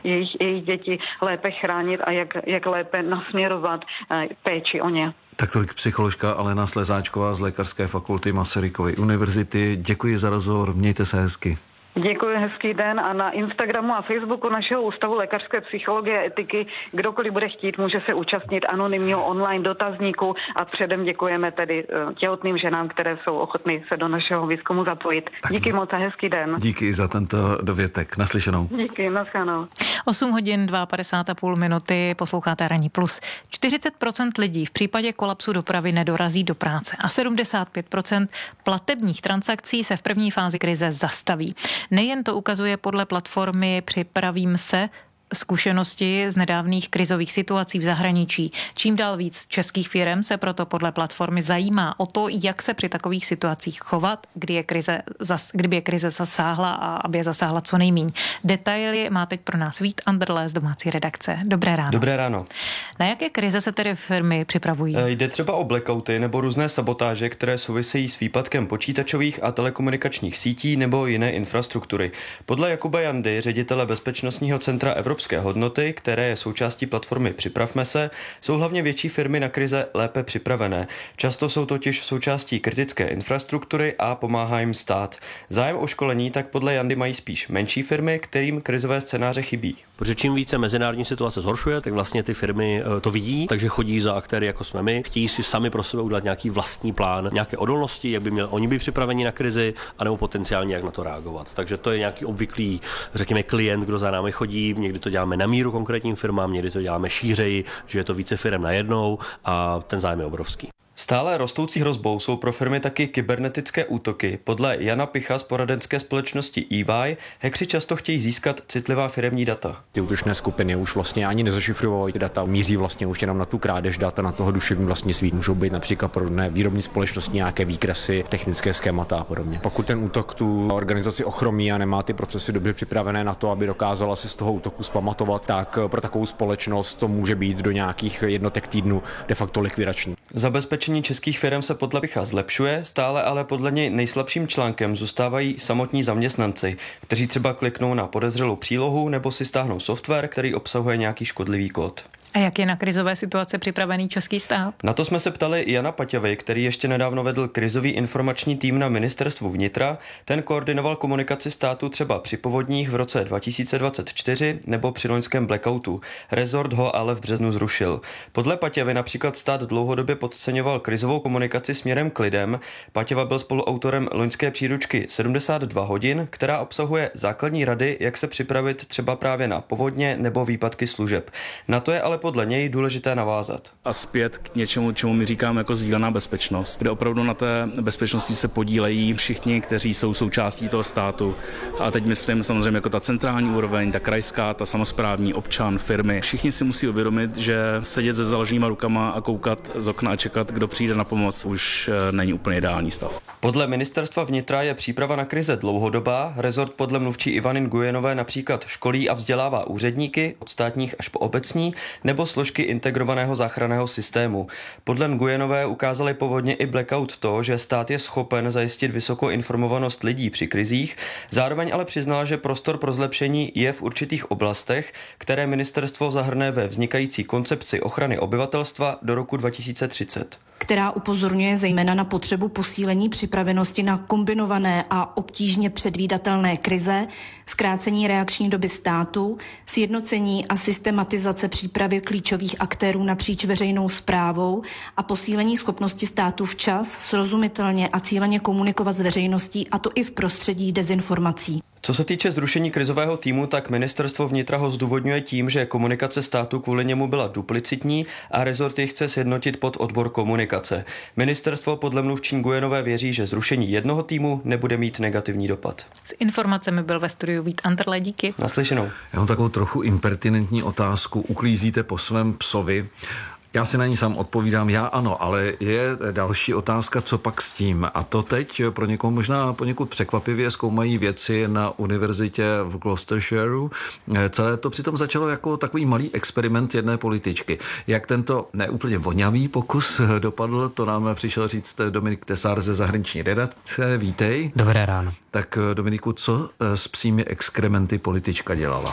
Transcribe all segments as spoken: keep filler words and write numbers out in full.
jejich, jejich děti lépe chránit a jak, jak lépe nasměrovat péči o ně. Tak tolik psycholožka Alena Slezáčková z Lékařské fakulty Masarykovy univerzity. Děkuji za rozhovor, mějte se hezky. Děkuji, hezký den a na Instagramu a Facebooku našeho Ústavu lékařské psychologie a etiky kdokoliv bude chtít, může se účastnit anonymního online dotazníku a předem děkujeme tedy těhotným ženám, které jsou ochotny se do našeho výzkumu zapojit. Tak díky moc a hezký den. Díky za tento dovětek. Naslyšenou. Díky, naschledanou. osm hodin padesát dva a půl minuty, posloucháte Ranní plus. čtyřicet procent lidí v případě kolapsu dopravy nedorazí do práce a sedmdesát pět procent platebních transakcí se v první fázi krize zastaví. Nejen to ukazuje podle platformy Připravím se zkušenosti z nedávných krizových situací v zahraničí. Čím dál víc českých firem se proto podle platformy zajímá o to, jak se při takových situacích chovat, kdy je krize, kdyby je krize zasáhla a aby je zasáhla co nejmíň. Detaily má teď pro nás Vít Anderle z domácí redakce. Dobré ráno. Dobré ráno. Na jaké krize se tedy firmy připravují? Jde třeba o blackouty nebo různé sabotáže, které souvisejí s výpadkem počítačových a telekomunikačních sítí nebo jiné infrastruktury. Podle Jakuba Jandy, ředitele Bezpečnostního centra Evropské hodnoty, které je součástí platformy Připravme se, jsou hlavně větší firmy na krize lépe připravené. Často jsou totiž součástí kritické infrastruktury a pomáhá jim stát. Zájem o školení tak podle Jandy mají spíš menší firmy, kterým krizové scénáře chybí. Protože čím více mezinárodní situace zhoršuje, tak vlastně ty firmy to vidí, takže chodí za aktéry, jako jsme my, chtějí si sami pro sebe udělat nějaký vlastní plán, nějaké odolnosti, jak by měli oni být připraveni na krizi, anebo potenciálně jak na to reagovat. Takže to je nějaký obvyklý, řekněme, klient, kdo za námi chodí, někdy to děláme na míru konkrétním firmám, někdy to děláme šířeji, že je to více firem najednou a ten zájem je obrovský. Stále rostoucí hrozbou jsou pro firmy taky kybernetické útoky. Podle Jana Picha z poradenské společnosti E Y hackři často chtějí získat citlivá firemní data. Ty útočné skupiny už vlastně ani nezašifrovají data, míří vlastně už jenom na tu krádež data, na toho duševní vlastnictví. Můžou být například pro výrobní společnosti nějaké výkresy, technické schémata a podobně. Pokud ten útok tu organizaci ochromí a nemá ty procesy dobře připravené na to, aby dokázala si z toho útoku zpamatovat, tak pro takovou společnost to může být do nějakých jednotek týdnů de facto likvidační. Zabezpečení českých firm se podle Picha zlepšuje, stále ale podle něj nejslabším článkem zůstávají samotní zaměstnanci, kteří třeba kliknou na podezřelou přílohu nebo si stáhnou software, který obsahuje nějaký škodlivý kód. A jak je na krizové situace připravený český stát? Na to jsme se ptali Jana Paťavy, který ještě nedávno vedl krizový informační tým na ministerstvu vnitra. Ten koordinoval komunikaci státu třeba při povodních v roce dva tisíce dvacet čtyři nebo při loňském blackoutu. Rezort ho ale v březnu zrušil. Podle Paťavy například stát dlouhodobě podceňoval krizovou komunikaci směrem k lidem. Paťava byl spoluautorem loňské příručky sedmdesát dva hodin, která obsahuje základní rady, jak se připravit třeba právě na povodně nebo výpadky služeb. Na to je ale podle něj důležité navázat. A zpět k něčemu, čemu my říkáme jako sdílená bezpečnost, kde opravdu na té bezpečnosti se podílejí všichni, kteří jsou součástí toho státu. A teď myslím samozřejmě jako ta centrální úroveň, ta krajská, ta samosprávní, občan, firmy. Všichni si musí uvědomit, že sedět se založenýma rukama a koukat z okna a čekat, kdo přijde na pomoc, už není úplně ideální stav. Podle ministerstva vnitra je příprava na krize dlouhodobá. Rezort podle mluvčí Ivany Nguyenové například školí a vzdělává úředníky od státních až po obecní nebo složky integrovaného záchranného systému. Podle Nguyenové ukázaly povodně i blackout to, že stát je schopen zajistit vysokou informovanost lidí při krizích, zároveň ale přiznala, že prostor pro zlepšení je v určitých oblastech, které ministerstvo zahrne ve vznikající koncepci ochrany obyvatelstva do roku dva tisíce třicet. Která upozorňuje zejména na potřebu posílení připravenosti na kombinované a obtížně předvídatelné krize, zkrácení reakční doby státu, sjednocení a systematizace přípravy klíčových aktérů napříč veřejnou správou a posílení schopnosti státu včas, srozumitelně a cíleně komunikovat s veřejností, a to i v prostředí dezinformací. Co se týče zrušení krizového týmu, tak ministerstvo vnitra ho zdůvodňuje tím, že komunikace státu kvůli němu byla duplicitní a rezort ji chce sjednotit pod odbor komunikace. Ministerstvo podle mluvčí Nguyenové věří, že zrušení jednoho týmu nebude mít negativní dopad. S informacemi byl ve studiu Vít Anderle, díky. Naslyšenou. Já mám takovou trochu impertinentní otázku. Uklízíte po svém psovi? Já si na ní sám odpovídám, já ano, ale je další otázka, co pak s tím. A to teď pro někoho možná poněkud překvapivě zkoumají vědci na univerzitě v Gloucestershireu. Celé to přitom začalo jako takový malý experiment jedné političky. Jak tento neúplně vonavý pokus dopadl, to nám přišel říct Dominik Tesár ze zahraniční redakce. Vítej. Dobré ráno. Tak Dominiku, co s psími exkrementy politička dělala?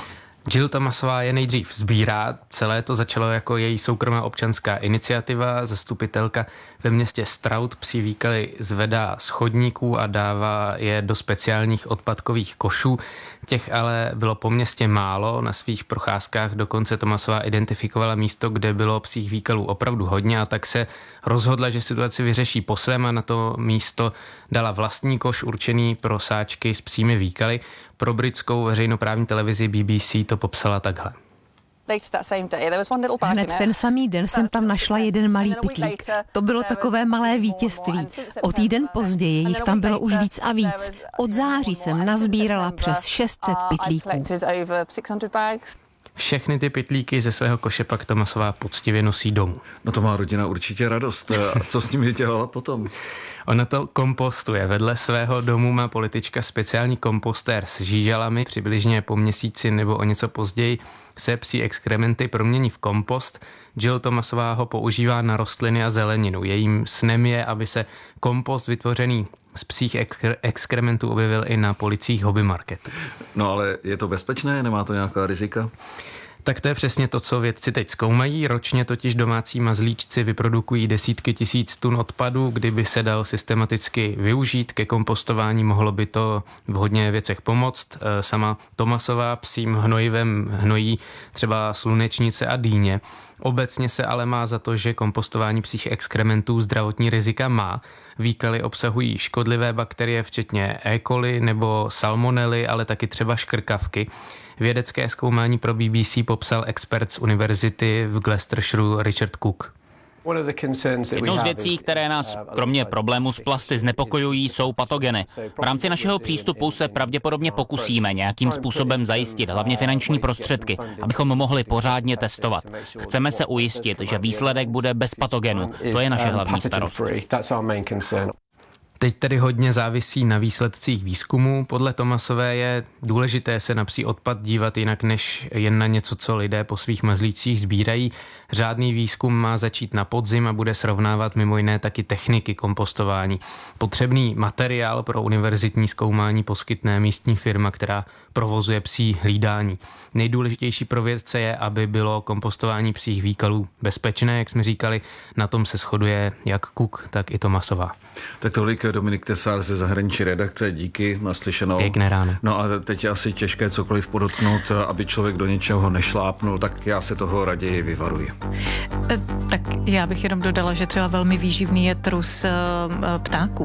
Jill Thomasová je nejdřív sbírá, celé to začalo jako její soukromá občanská iniciativa, zastupitelka ve městě Stroud psí výkaly zvedá z chodníků a dává je do speciálních odpadkových košů. Těch ale bylo po městě málo, na svých procházkách dokonce Thomasová identifikovala místo, kde bylo psích výkalů opravdu hodně a tak se rozhodla, že situaci vyřeší po svém a na to místo dala vlastní koš určený pro sáčky s psími výkaly. Pro britskou veřejnoprávní televizi B B C to popsala takhle. Hned ten samý den jsem tam našla jeden malý pytlík. To bylo takové malé vítězství. O týden později jich tam bylo už víc a víc. Od září jsem nazbírala přes šest set pytlíků. Všechny ty pytlíky ze svého koše pak Thomasová poctivě nosí domů. No to má rodina určitě radost. A co s nimi dělala potom? Ona to kompostuje. Vedle svého domu má politička speciální kompostér s žížalami. Přibližně po měsíci nebo o něco později se psí exkrementy promění v kompost. Jill Thomasová ho používá na rostliny a zeleninu. Jejím snem je, aby se kompost vytvořený z psích exkre- exkrementů objevil i na policích hobby marketu. No ale je to bezpečné? Nemá to nějaká rizika? Tak to je přesně to, co vědci teď zkoumají. Ročně totiž domácí mazlíčci vyprodukují desítky tisíc tun odpadu. Kdyby se dal systematicky využít ke kompostování, mohlo by to v hodně věcech pomoct. Sama Thomasová psím hnojivem hnojí třeba slunečnice a dýně. Obecně se ale má za to, že kompostování psích exkrementů zdravotní rizika má. Výkaly obsahují škodlivé bakterie, včetně E. coli nebo salmonely, ale taky třeba škrkavky. Vědecké zkoumání pro B B C popsal expert z univerzity v Gloucestershiru Richard Cook. Jednou z věcí, které nás kromě problému s plasty znepokojují, jsou patogeny. V rámci našeho přístupu se pravděpodobně pokusíme nějakým způsobem zajistit hlavně finanční prostředky, abychom mohli pořádně testovat. Chceme se ujistit, že výsledek bude bez patogenů. To je naše hlavní starost. Teď tedy hodně závisí na výsledcích výzkumu. Podle Thomasové je důležité se na psí odpad dívat jinak než jen na něco, co lidé po svých mazlících sbírají. Řádný výzkum má začít na podzim a bude srovnávat mimo jiné taky techniky kompostování. Potřebný materiál pro univerzitní zkoumání poskytne místní firma, která provozuje psí hlídání. Nejdůležitější pro vědce je, aby bylo kompostování psích výkalů bezpečné, jak jsme říkali. Na tom se shoduje jak Cook, tak i Thomasová. Tak tolik Dominik Tesár ze zahraniční redakce, díky, naslyšenou. Pěkné ráno. No a teď je asi těžké cokoliv podotknout, aby člověk do něčeho nešlápnul, tak já se toho raději vyvaruji. Tak já bych jenom dodala, že třeba velmi výživný je trus ptáků.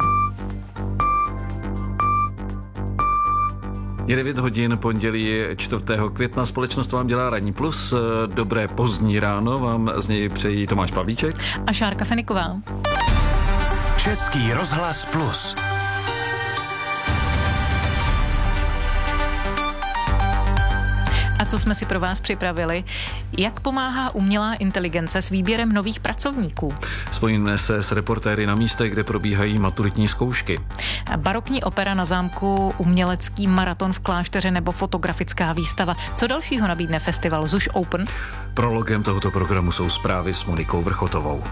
Je devět hodin, pondělí čtvrtého května, společnost vám dělá Ranní plus. Dobré pozdní ráno vám z něj přejí Tomáš Pavlíček a Šárka Feniková. Český rozhlas plus. A co jsme si pro vás připravili? Jak pomáhá umělá inteligence s výběrem nových pracovníků? Spojíme se s reportéry na místech, kde probíhají maturitní zkoušky. Barokní opera na zámku, umělecký maraton v klášteře nebo fotografická výstava. Co dalšího nabídne festival Zuš Open? Prologem tohoto programu jsou zprávy s Monikou Vrchotovou.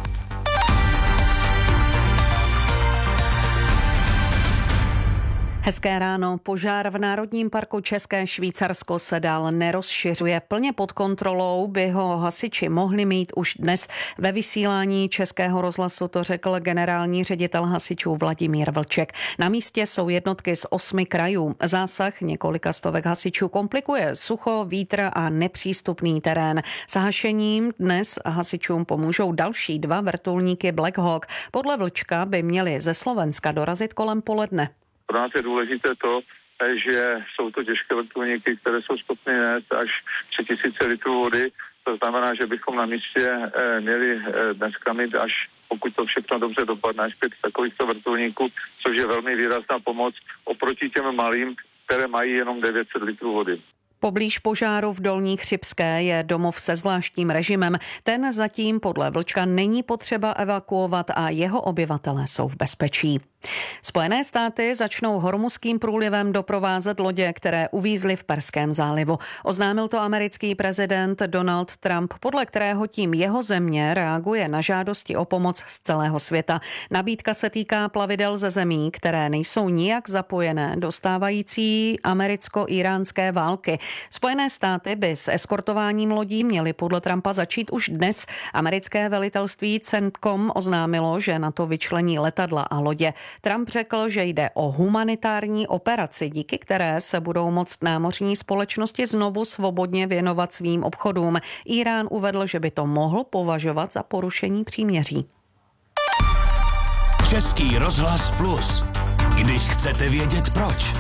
Hezké ráno. Požár v Národním parku České Švýcarsko se dál nerozšiřuje. Plně pod kontrolou by ho hasiči mohli mít už dnes. Ve vysílání Českého rozhlasu to řekl generální ředitel hasičů Vladimír Vlček. Na místě jsou jednotky z osmi krajů. Zásah několika stovek hasičů komplikuje sucho, vítr a nepřístupný terén. S hašením dnes hasičům pomůžou další dva vrtulníky Black Hawk. Podle Vlčka by měli ze Slovenska dorazit kolem poledne. Pro nás je důležité to, že jsou to těžké vrtulníky, které jsou schopny nést až tři tisíce litrů vody. To znamená, že bychom na místě měli dneska mít až, pokud to všechno dobře dopadne, až pět takovýchto vrtulníků, což je velmi výrazná pomoc oproti těm malým, které mají jenom devět set litrů vody. Poblíž požáru v Dolní Chřibské je domov se zvláštním režimem. Ten zatím podle Vlčka není potřeba evakuovat a jeho obyvatelé jsou v bezpečí. Spojené státy začnou Hormuzským průlivem doprovázet lodě, které uvízly v Perském zálivu. Oznámil to americký prezident Donald Trump, podle kterého tím jeho země reaguje na žádosti o pomoc z celého světa. Nabídka se týká plavidel ze zemí, které nejsou nijak zapojené do stávající americko-iránské války. Spojené státy by s eskortováním lodí měly podle Trumpa začít už dnes. Americké velitelství CENTCOM oznámilo, že na to vyčlení letadla a lodě. Trump řekl, že jde o humanitární operaci, díky které se budou moct námořní společnosti znovu svobodně věnovat svým obchodům. Irán uvedl, že by to mohl považovat za porušení příměří. Český rozhlas Plus. Když chcete vědět proč.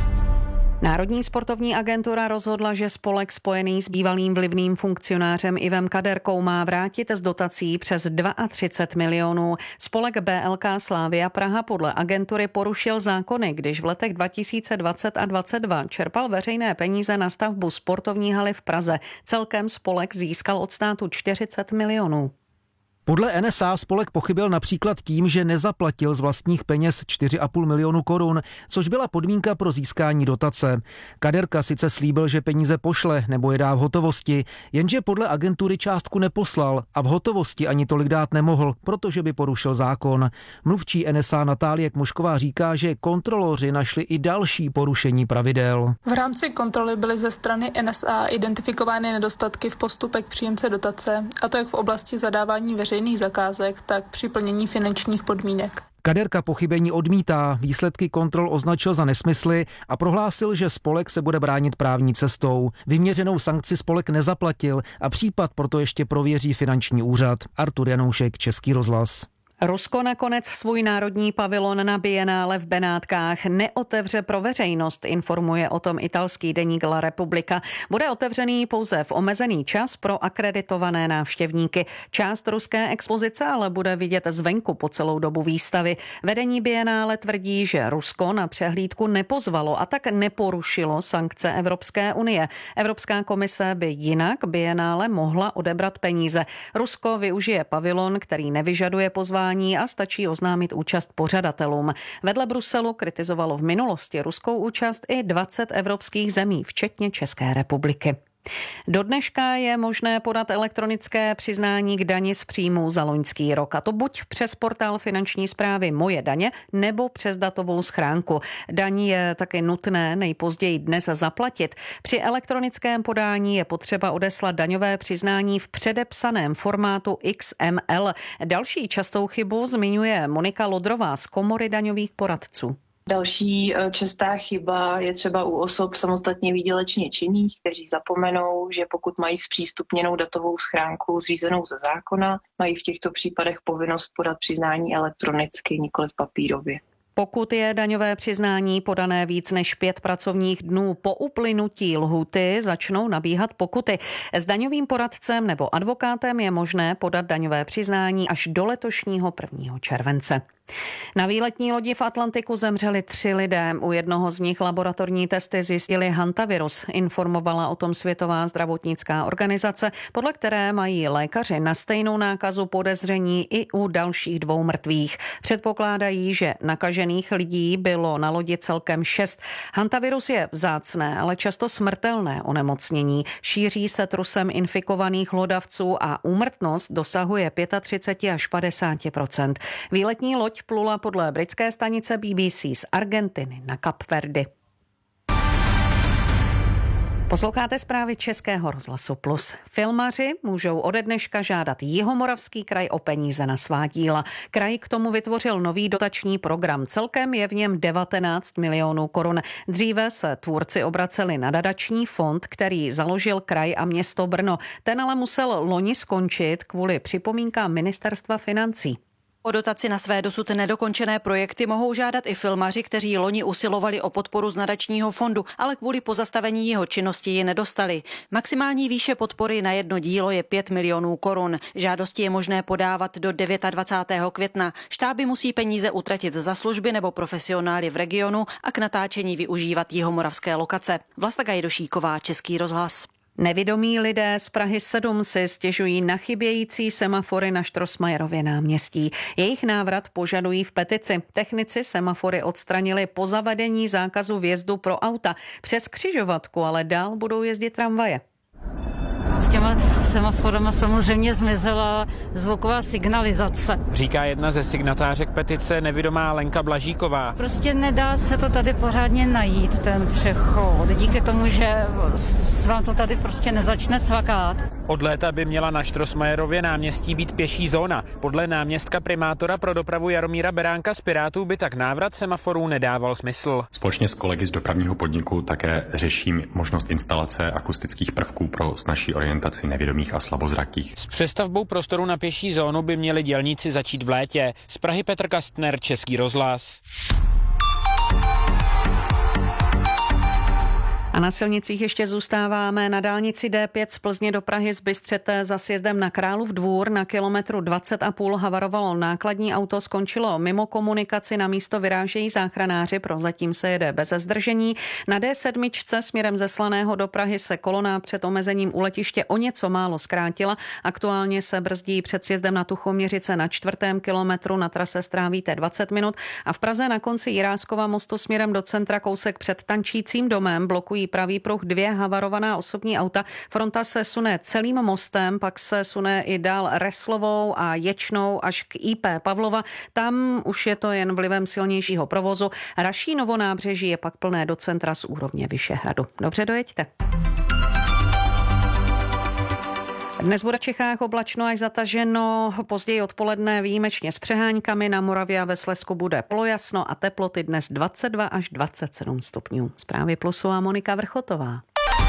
Národní sportovní agentura rozhodla, že spolek spojený s bývalým vlivným funkcionářem Ivem Kaderkou má vrátit z dotací přes třicet dva milionů. Spolek B L K Slavia Praha podle agentury porušil zákony, když v letech dva tisíce dvacet a dvacet dva čerpal veřejné peníze na stavbu sportovní haly v Praze. Celkem spolek získal od státu čtyřicet milionů. Podle N S A spolek pochybil například tím, že nezaplatil z vlastních peněz čtyři a půl milionu korun, což byla podmínka pro získání dotace. Kaderka sice slíbil, že peníze pošle nebo je dá v hotovosti, jenže podle agentury částku neposlal a v hotovosti ani tolik dát nemohl, protože by porušil zákon. Mluvčí N S A Natálie Kmošková říká, že kontroloři našli i další porušení pravidel. V rámci kontroly byly ze strany N S A identifikovány nedostatky v postupech příjemce dotace, a to jak v oblasti zadávání veřejných zakázek, tak při plnění finančních podmínek. Kaderka pochybení odmítá, výsledky kontrol označil za nesmysly a prohlásil, že spolek se bude bránit právní cestou. Vyměřenou sankci spolek nezaplatil a případ proto ještě prověří finanční úřad. Artur Janoušek, Český rozhlas. Rusko nakonec svůj národní pavilon na Bienále v Benátkách neotevře pro veřejnost, informuje o tom italský deník La Repubblica. Bude otevřený pouze v omezený čas pro akreditované návštěvníky. Část ruské expozice ale bude vidět zvenku po celou dobu výstavy. Vedení Bienále tvrdí, že Rusko na přehlídku nepozvalo a tak neporušilo sankce Evropské unie. Evropská komise by jinak Bienále mohla odebrat peníze. Rusko využije pavilon, který nevyžaduje pozvání a stačí oznámit účast pořadatelům. Vedle Bruselu kritizovalo v minulosti ruskou účast i dvacet evropských zemí, včetně České republiky. Do dneška je možné podat elektronické přiznání k dani z příjmů za loňský rok, a to buď přes portál finanční správy Moje daně nebo přes datovou schránku. Daň je taky nutné nejpozději dnes zaplatit. Při elektronickém podání je potřeba odeslat daňové přiznání v předepsaném formátu X M L. Další častou chybu zmiňuje Monika Lodrová z Komory daňových poradců. Další častá chyba je třeba u osob samostatně výdělečně činných, kteří zapomenou, že pokud mají zpřístupněnou datovou schránku zřízenou ze zákona, mají v těchto případech povinnost podat přiznání elektronicky, nikoli papírově. Pokud je daňové přiznání podané víc než pět pracovních dnů po uplynutí lhůty, začnou nabíhat pokuty. S daňovým poradcem nebo advokátem je možné podat daňové přiznání až do letošního prvního července. Na výletní lodi v Atlantiku zemřeli tři lidé. U jednoho z nich laboratorní testy zjistili hantavirus. Informovala o tom Světová zdravotnická organizace, podle které mají lékaři na stejnou nákazu podezření i u dalších dvou mrtvých. Předpokládají, že nakažených lidí bylo na lodi celkem šest. Hantavirus je vzácné, ale často smrtelné onemocnění. Šíří se trusem infikovaných hlodavců a úmrtnost dosahuje třicet pět až padesát procent. Výletní loď plula podle britské stanice B B C z Argentiny na Kapverdy. Posloucháte zprávy Českého rozhlasu Plus. Filmaři můžou ode dneška žádat Jihomoravský kraj o peníze na svá díla. Kraj k tomu vytvořil nový dotační program. Celkem je v něm devatenáct milionů korun. Dříve se tvůrci obraceli na nadační fond, který založil kraj a město Brno. Ten ale musel loni skončit kvůli připomínkám ministerstva financí. O dotaci na své dosud nedokončené projekty mohou žádat i filmaři, kteří loni usilovali o podporu z nadačního fondu, ale kvůli pozastavení jeho činnosti ji nedostali. Maximální výše podpory na jedno dílo je pět milionů korun. Žádosti je možné podávat do dvacátého devátého května. Štáby musí peníze utratit za služby nebo profesionály v regionu a k natáčení využívat jihomoravské lokace. Vlasta Gajdošíková, Český rozhlas. Nevědomí lidé z Prahy sedm si stěžují na chybějící semafory na Štrosmajerově náměstí. Jejich návrat požadují v petici. Technici semafory odstranili po zavedení zákazu vjezdu pro auta. Přes křižovatku ale dál budou jezdit tramvaje. S těma semaforama samozřejmě zmizela zvuková signalizace. Říká jedna ze signatářek petice nevidomá Lenka Blažíková. Prostě nedá se to tady pořádně najít, ten přechod. Díky tomu, že vám to tady prostě nezačne cvakat. Od léta by měla na Štrosmajerově náměstí být pěší zóna. Podle náměstka primátora pro dopravu Jaromíra Beránka z Pirátů by tak návrat semaforů nedával smysl. Společně s kolegy z dopravního podniku také řeším možnost instalace akustických prvků pro snazší orientaci nevědomých a slabozrakých. S přestavbou prostoru na pěší zónu by měli dělníci začít v létě. Z Prahy Petr Kastner, Český rozhlas. A na silnicích ještě zůstáváme. Na dálnici D pět z Plzně do Prahy z Bystřete za sjezdem na Králův Dvůr na kilometru dvacet a půl havarovalo nákladní auto, skončilo mimo komunikaci, na místo vyrážejí záchranáři, prozatím se jede bez zdržení. Na D sedm směrem ze Slaného do Prahy se kolona před omezením u letiště o něco málo zkrátila. Aktuálně se brzdí před sjezdem na Tuchoměřice na čtvrtém kilometru, na trase strávíte dvacet minut a v Praze na konci Jiráskova mostu směrem do centra kousek před Tančícím domem blokují pravý pruh dvě havarovaná osobní auta. Fronta se sune celým mostem, pak se sune i dál Reslovou a Ječnou až k I P Pavlova. Tam už je to jen vlivem silnějšího provozu. Rašínovo nábřeží je pak plné do centra z úrovně Vyšehradu. Dobře, dojeďte. Dnes bude v Čechách oblačno až zataženo, později odpoledne výjimečně s přehánkami, na Moravě a ve Slezsku bude polojasno a teploty dnes dvacet dva až dvacet sedm stupňů. Zprávy Plusu a Monika Vrchotová.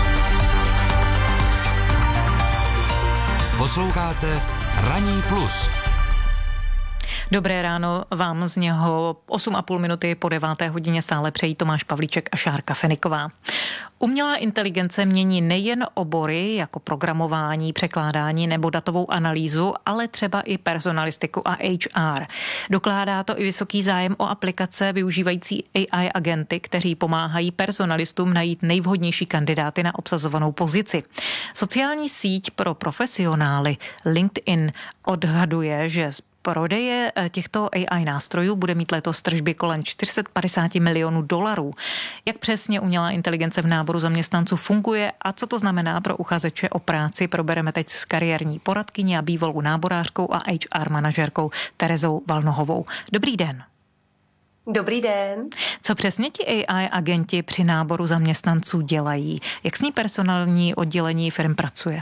Posloucháte Ranní plus. Dobré ráno, vám z něho osm a půl minuty po deváté hodině stále přejí Tomáš Pavlíček a Šárka Feniková. Umělá inteligence mění nejen obory jako programování, překládání nebo datovou analýzu, ale třeba i personalistiku a H R. Dokládá to i vysoký zájem o aplikace využívající A I agenty, kteří pomáhají personalistům najít nejvhodnější kandidáty na obsazovanou pozici. Sociální síť pro profesionály LinkedIn odhaduje, že prodeje těchto A I nástrojů bude mít letos tržby kolem čtyři sta padesát milionů dolarů. Jak přesně umělá inteligence v náboru zaměstnanců funguje a co to znamená pro uchazeče o práci, probereme teď s kariérní poradkyní a bývalou náborářkou a H R manažerkou Terezou Valnohovou. Dobrý den. Dobrý den. Co přesně ti A I agenti při náboru zaměstnanců dělají? Jak s ní personální oddělení firm pracuje?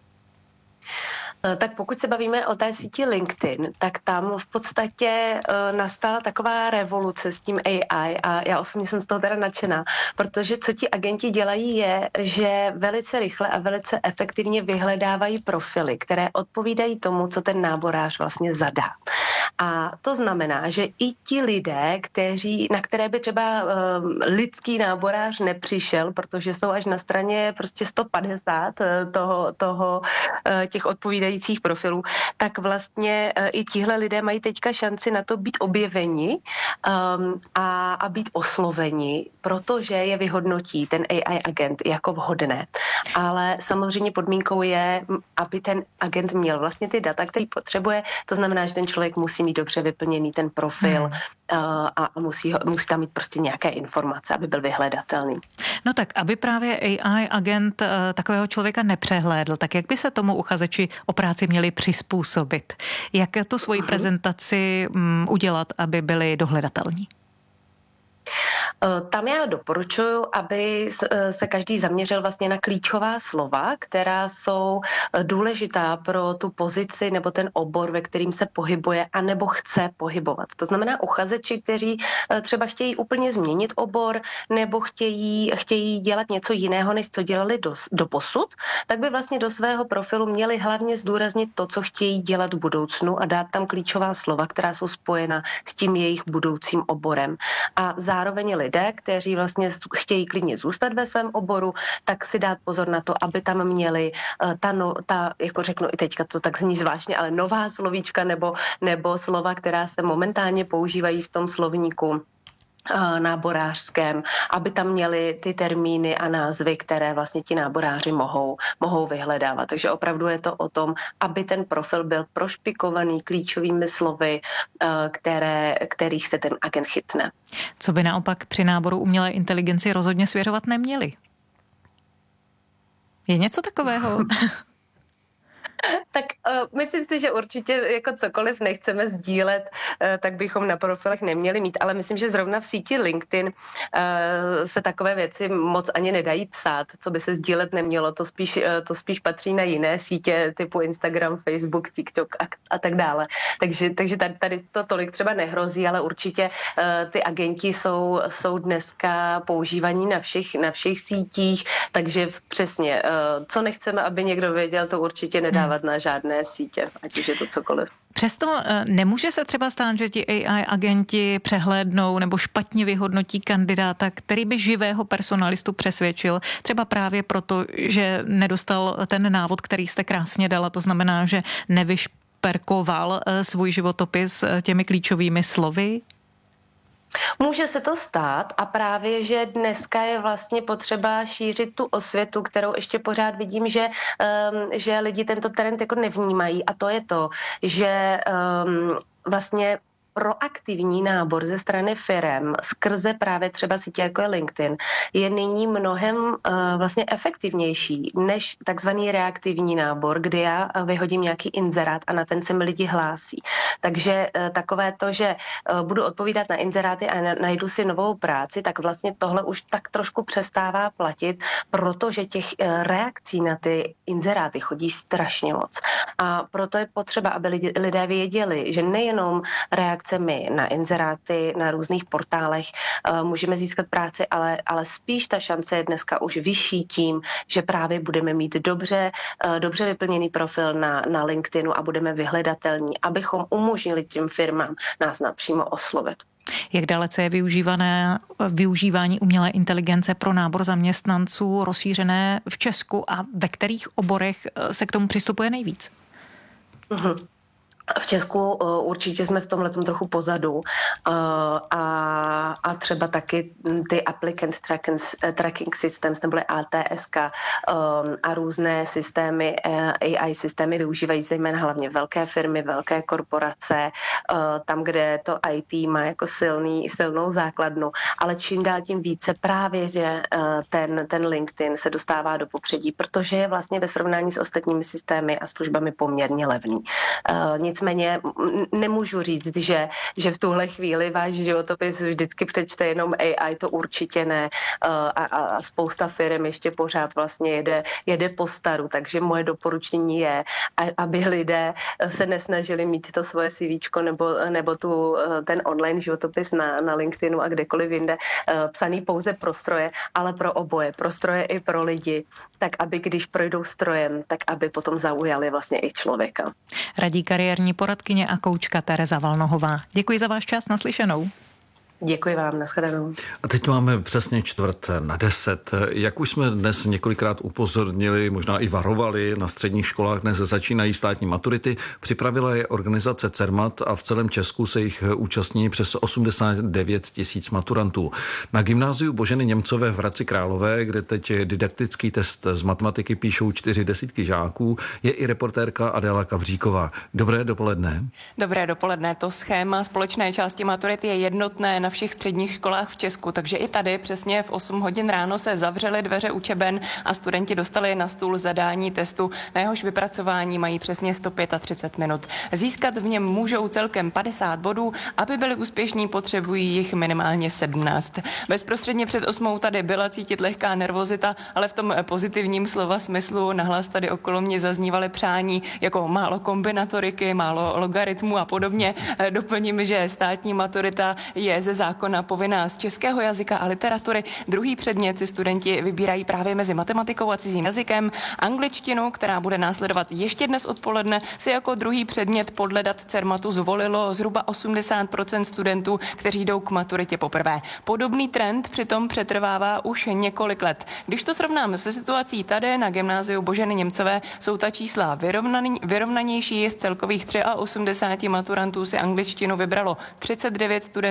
Tak pokud se bavíme o té síti LinkedIn, tak tam v podstatě uh, nastala taková revoluce s tím A I a já osobně jsem z toho teda nadšená, protože co ti agenti dělají je, že velice rychle a velice efektivně vyhledávají profily, které odpovídají tomu, co ten náborář vlastně zadá. A to znamená, že i ti lidé, kteří, na které by třeba uh, lidský náborář nepřišel, protože jsou až na straně prostě sto padesát uh, toho, toho uh, těch odpovídajících profilů, tak vlastně uh, i tihle lidé mají teďka šanci na to být objeveni um, a, a být osloveni, protože je vyhodnotí ten A I agent jako vhodné. Ale samozřejmě podmínkou je, aby ten agent měl vlastně ty data, který potřebuje, to znamená, že ten člověk musí mít dobře vyplněný ten profil hmm. a musí, musí tam mít prostě nějaké informace, aby byl vyhledatelný. No tak, aby právě A I agent takového člověka nepřehlédl, tak jak by se tomu uchazeči o práci měli přizpůsobit? Jak tu svoji uh-huh. prezentaci um, udělat, aby byli dohledatelní? Tam já doporučuji, aby se každý zaměřil vlastně na klíčová slova, která jsou důležitá pro tu pozici nebo ten obor, ve kterým se pohybuje a nebo chce pohybovat. To znamená uchazeči, kteří třeba chtějí úplně změnit obor nebo chtějí, chtějí dělat něco jiného, než co dělali do, do posud, tak by vlastně do svého profilu měli hlavně zdůraznit to, co chtějí dělat v budoucnu a dát tam klíčová slova, která jsou spojena s tím jejich budoucím oborem. A zároveň lidé, kteří vlastně chtějí klidně zůstat ve svém oboru, tak si dát pozor na to, aby tam měli ta, no, ta jako řeknu i teďka to tak zní zvláštně, ale nová slovíčka nebo, nebo slova, která se momentálně používají v tom slovníku. náborářském, aby tam měli ty termíny a názvy, které vlastně ti náboráři mohou, mohou vyhledávat. Takže opravdu je to o tom, aby ten profil byl prošpikovaný klíčovými slovy, které, kterých se ten agent chytne. Co by naopak při náboru umělé inteligenci rozhodně svěřovat neměli? Je něco takového? Tak uh, myslím si, že určitě jako cokoliv nechceme sdílet, uh, tak bychom na profilech neměli mít, ale myslím, že zrovna v síti LinkedIn uh, se takové věci moc ani nedají psát, co by se sdílet nemělo, to spíš, uh, to spíš patří na jiné sítě typu Instagram, Facebook, TikTok a, a tak dále. Takže, takže tady, tady to tolik třeba nehrozí, ale určitě uh, ty agenti jsou, jsou dneska používaní na všech, na všech sítích, takže přesně, uh, co nechceme, aby někdo věděl, to určitě nedává na žádné sítě, ať už je to cokoliv. Přesto nemůže se třeba stát, že ti A I agenti přehlédnou nebo špatně vyhodnotí kandidáta, který by živého personalistu přesvědčil, třeba právě proto, že nedostal ten návod, který jste krásně dala, to znamená, že nevyšperkoval svůj životopis těmi klíčovými slovy? Může se to stát a právě, že dneska je vlastně potřeba šířit tu osvětu, kterou ještě pořád vidím, že, um, že lidi tento trend jako nevnímají a to je to, že um, vlastně proaktivní nábor ze strany firem skrze právě třeba sítě jako je LinkedIn je nyní mnohem uh, vlastně efektivnější než takzvaný reaktivní nábor, kdy já vyhodím nějaký inzerát a na ten se mi lidi hlásí. Takže uh, takové to, že uh, budu odpovídat na inzeráty a na, najdu si novou práci, tak vlastně tohle už tak trošku přestává platit, protože těch uh, reakcí na ty inzeráty chodí strašně moc. A proto je potřeba, aby lidi, lidé věděli, že nejenom reakce my na inzeráty, na různých portálech uh, můžeme získat práci, ale, ale spíš ta šance je dneska už vyšší tím, že právě budeme mít dobře, uh, dobře vyplněný profil na, na LinkedInu a budeme vyhledatelní, abychom umožnili těm firmám nás napřímo oslovit. Jak dalece je využívané využívání umělé inteligence pro nábor zaměstnanců rozšířené v Česku a ve kterých oborech se k tomu přistupuje nejvíc? Uh-huh. V Česku uh, určitě jsme v tomhletom trochu pozadu uh, a, a třeba taky ty applicant tracking, tracking systems neboli A T S K um, a různé systémy, uh, A I systémy využívají zejména hlavně velké firmy, velké korporace, uh, tam, kde to I T má jako silný, silnou základnu, ale čím dál tím více právě, že uh, ten, ten LinkedIn se dostává do popředí, protože je vlastně ve srovnání s ostatními systémy a službami poměrně levný. Uh, Nicméně nemůžu říct, že, že v tuhle chvíli váš životopis vždycky přečte jenom A I, to určitě ne. A, a spousta firm ještě pořád vlastně jede, jede po staru, takže moje doporučení je, aby lidé se nesnažili mít to svoje CVčko nebo, nebo tu, ten online životopis na, na LinkedInu a kdekoliv jinde psaný pouze pro stroje, ale pro oboje, pro stroje i pro lidi, tak aby když projdou strojem, tak aby potom zaujali vlastně i člověka. Radí kariérní poradkyně a koučka Tereza Valnohová. Děkuji za váš čas, naslyšenou. Děkuji vám, nashledanou. A teď máme přesně čtvrt na deset. Jak už jsme dnes několikrát upozornili, možná i varovali, na středních školách dnes začínají státní maturity. Připravila je organizace CERMAT a v celém Česku se jich účastní přes osmdesát devět tisíc maturantů. Na gymnáziu Boženy Němcové v Hradci Králové, kde teď didaktický test z matematiky píšou čtyři desítky žáků, je i reportérka Adéla Kavříková. Dobré dopoledne. Dobré dopoledne. To schéma společné části maturity je jednotné na všech středních školách v Česku, takže i tady přesně v osm hodin ráno se zavřely dveře učeben a studenti dostali na stůl zadání testu, na jehož vypracování mají přesně sto třicet pět minut. Získat v něm můžou celkem padesát bodů, aby byli úspěšní, potřebují jich minimálně sedmnáct. Bezprostředně před osmou tady byla cítit lehká nervozita, ale v tom pozitivním slova smyslu nahlas tady okolo mě zaznívaly přání jako málo kombinatoriky, málo logaritmů a podobně. Doplním, že státní maturita je ze zákona povinná z českého jazyka a literatury. Druhý předmět si studenti vybírají právě mezi matematikou a cizím jazykem. Angličtinu, která bude následovat ještě dnes odpoledne, si jako druhý předmět podle dat CERMATu zvolilo zhruba osmdesát procent studentů, kteří jdou k maturitě poprvé. Podobný trend přitom přetrvává už několik let. Když to srovnám se situací tady na gymnáziu Boženy Němcové, jsou ta čísla vyrovnaný, vyrovnanější. Z celkových osmdesáti tři maturantů si angličtinu vybralo třicet devět studentů,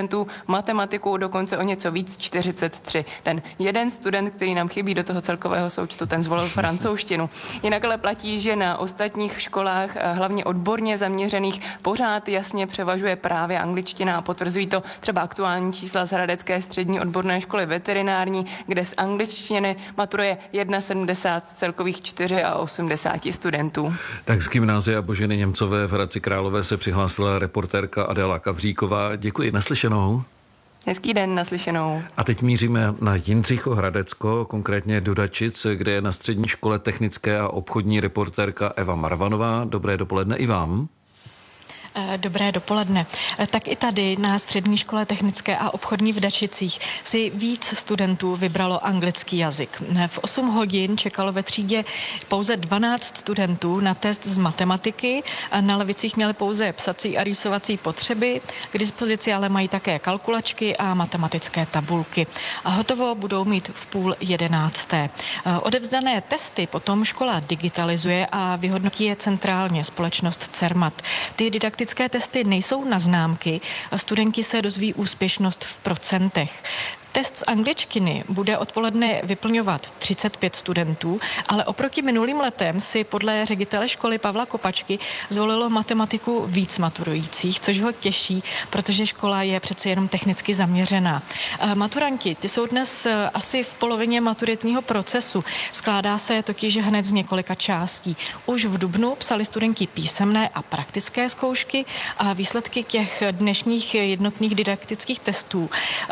matematiku dokonce o něco víc, čtyřicet tři. Ten jeden student, který nám chybí do toho celkového součtu, ten zvolil francouzštinu. Jinak ale platí, že na ostatních školách, hlavně odborně zaměřených, pořád jasně převažuje právě angličtina a potvrzují to třeba aktuální čísla z Hradecké střední odborné školy veterinární, kde z angličtiny maturuje sedmdesát jedna z celkových osmdesát čtyři studentů. Tak z Gymnázia Boženy Němcové v Hradci Králové se přihlásila reportérka Adéla Kavříková. Děkuji, naslyšenou. Hezký den, naslyšenou. A teď míříme na Jindřicho-Hradecko, konkrétně do Dačic, kde je na střední škole technické a obchodní reportérka Eva Marvanová. Dobré dopoledne i vám. Dobré dopoledne. Tak i tady na střední škole technické a obchodní v Dačicích si víc studentů vybralo anglický jazyk. V osm hodin čekalo ve třídě pouze dvanáct studentů na test z matematiky. Na lavicích měli pouze psací a rýsovací potřeby. K dispozici ale mají také kalkulačky a matematické tabulky. A hotovo budou mít v půl jedenácté. Odevzdané testy potom škola digitalizuje a vyhodnotí je centrálně společnost Cermat. Ty didaktické Praktické testy nejsou na známky, studenti se dozví úspěšnost v procentech. Test z angličtiny bude odpoledne vyplňovat třicet pět studentů, ale oproti minulým letem si podle ředitele školy Pavla Kopačky zvolilo matematiku víc maturujících, což ho těší, protože škola je přece jenom technicky zaměřená. Maturanti, ty jsou dnes asi v polovině maturitního procesu. Skládá se totiž hned z několika částí. Už v dubnu psali studenti písemné a praktické zkoušky a výsledky těch dnešních jednotných didaktických testů,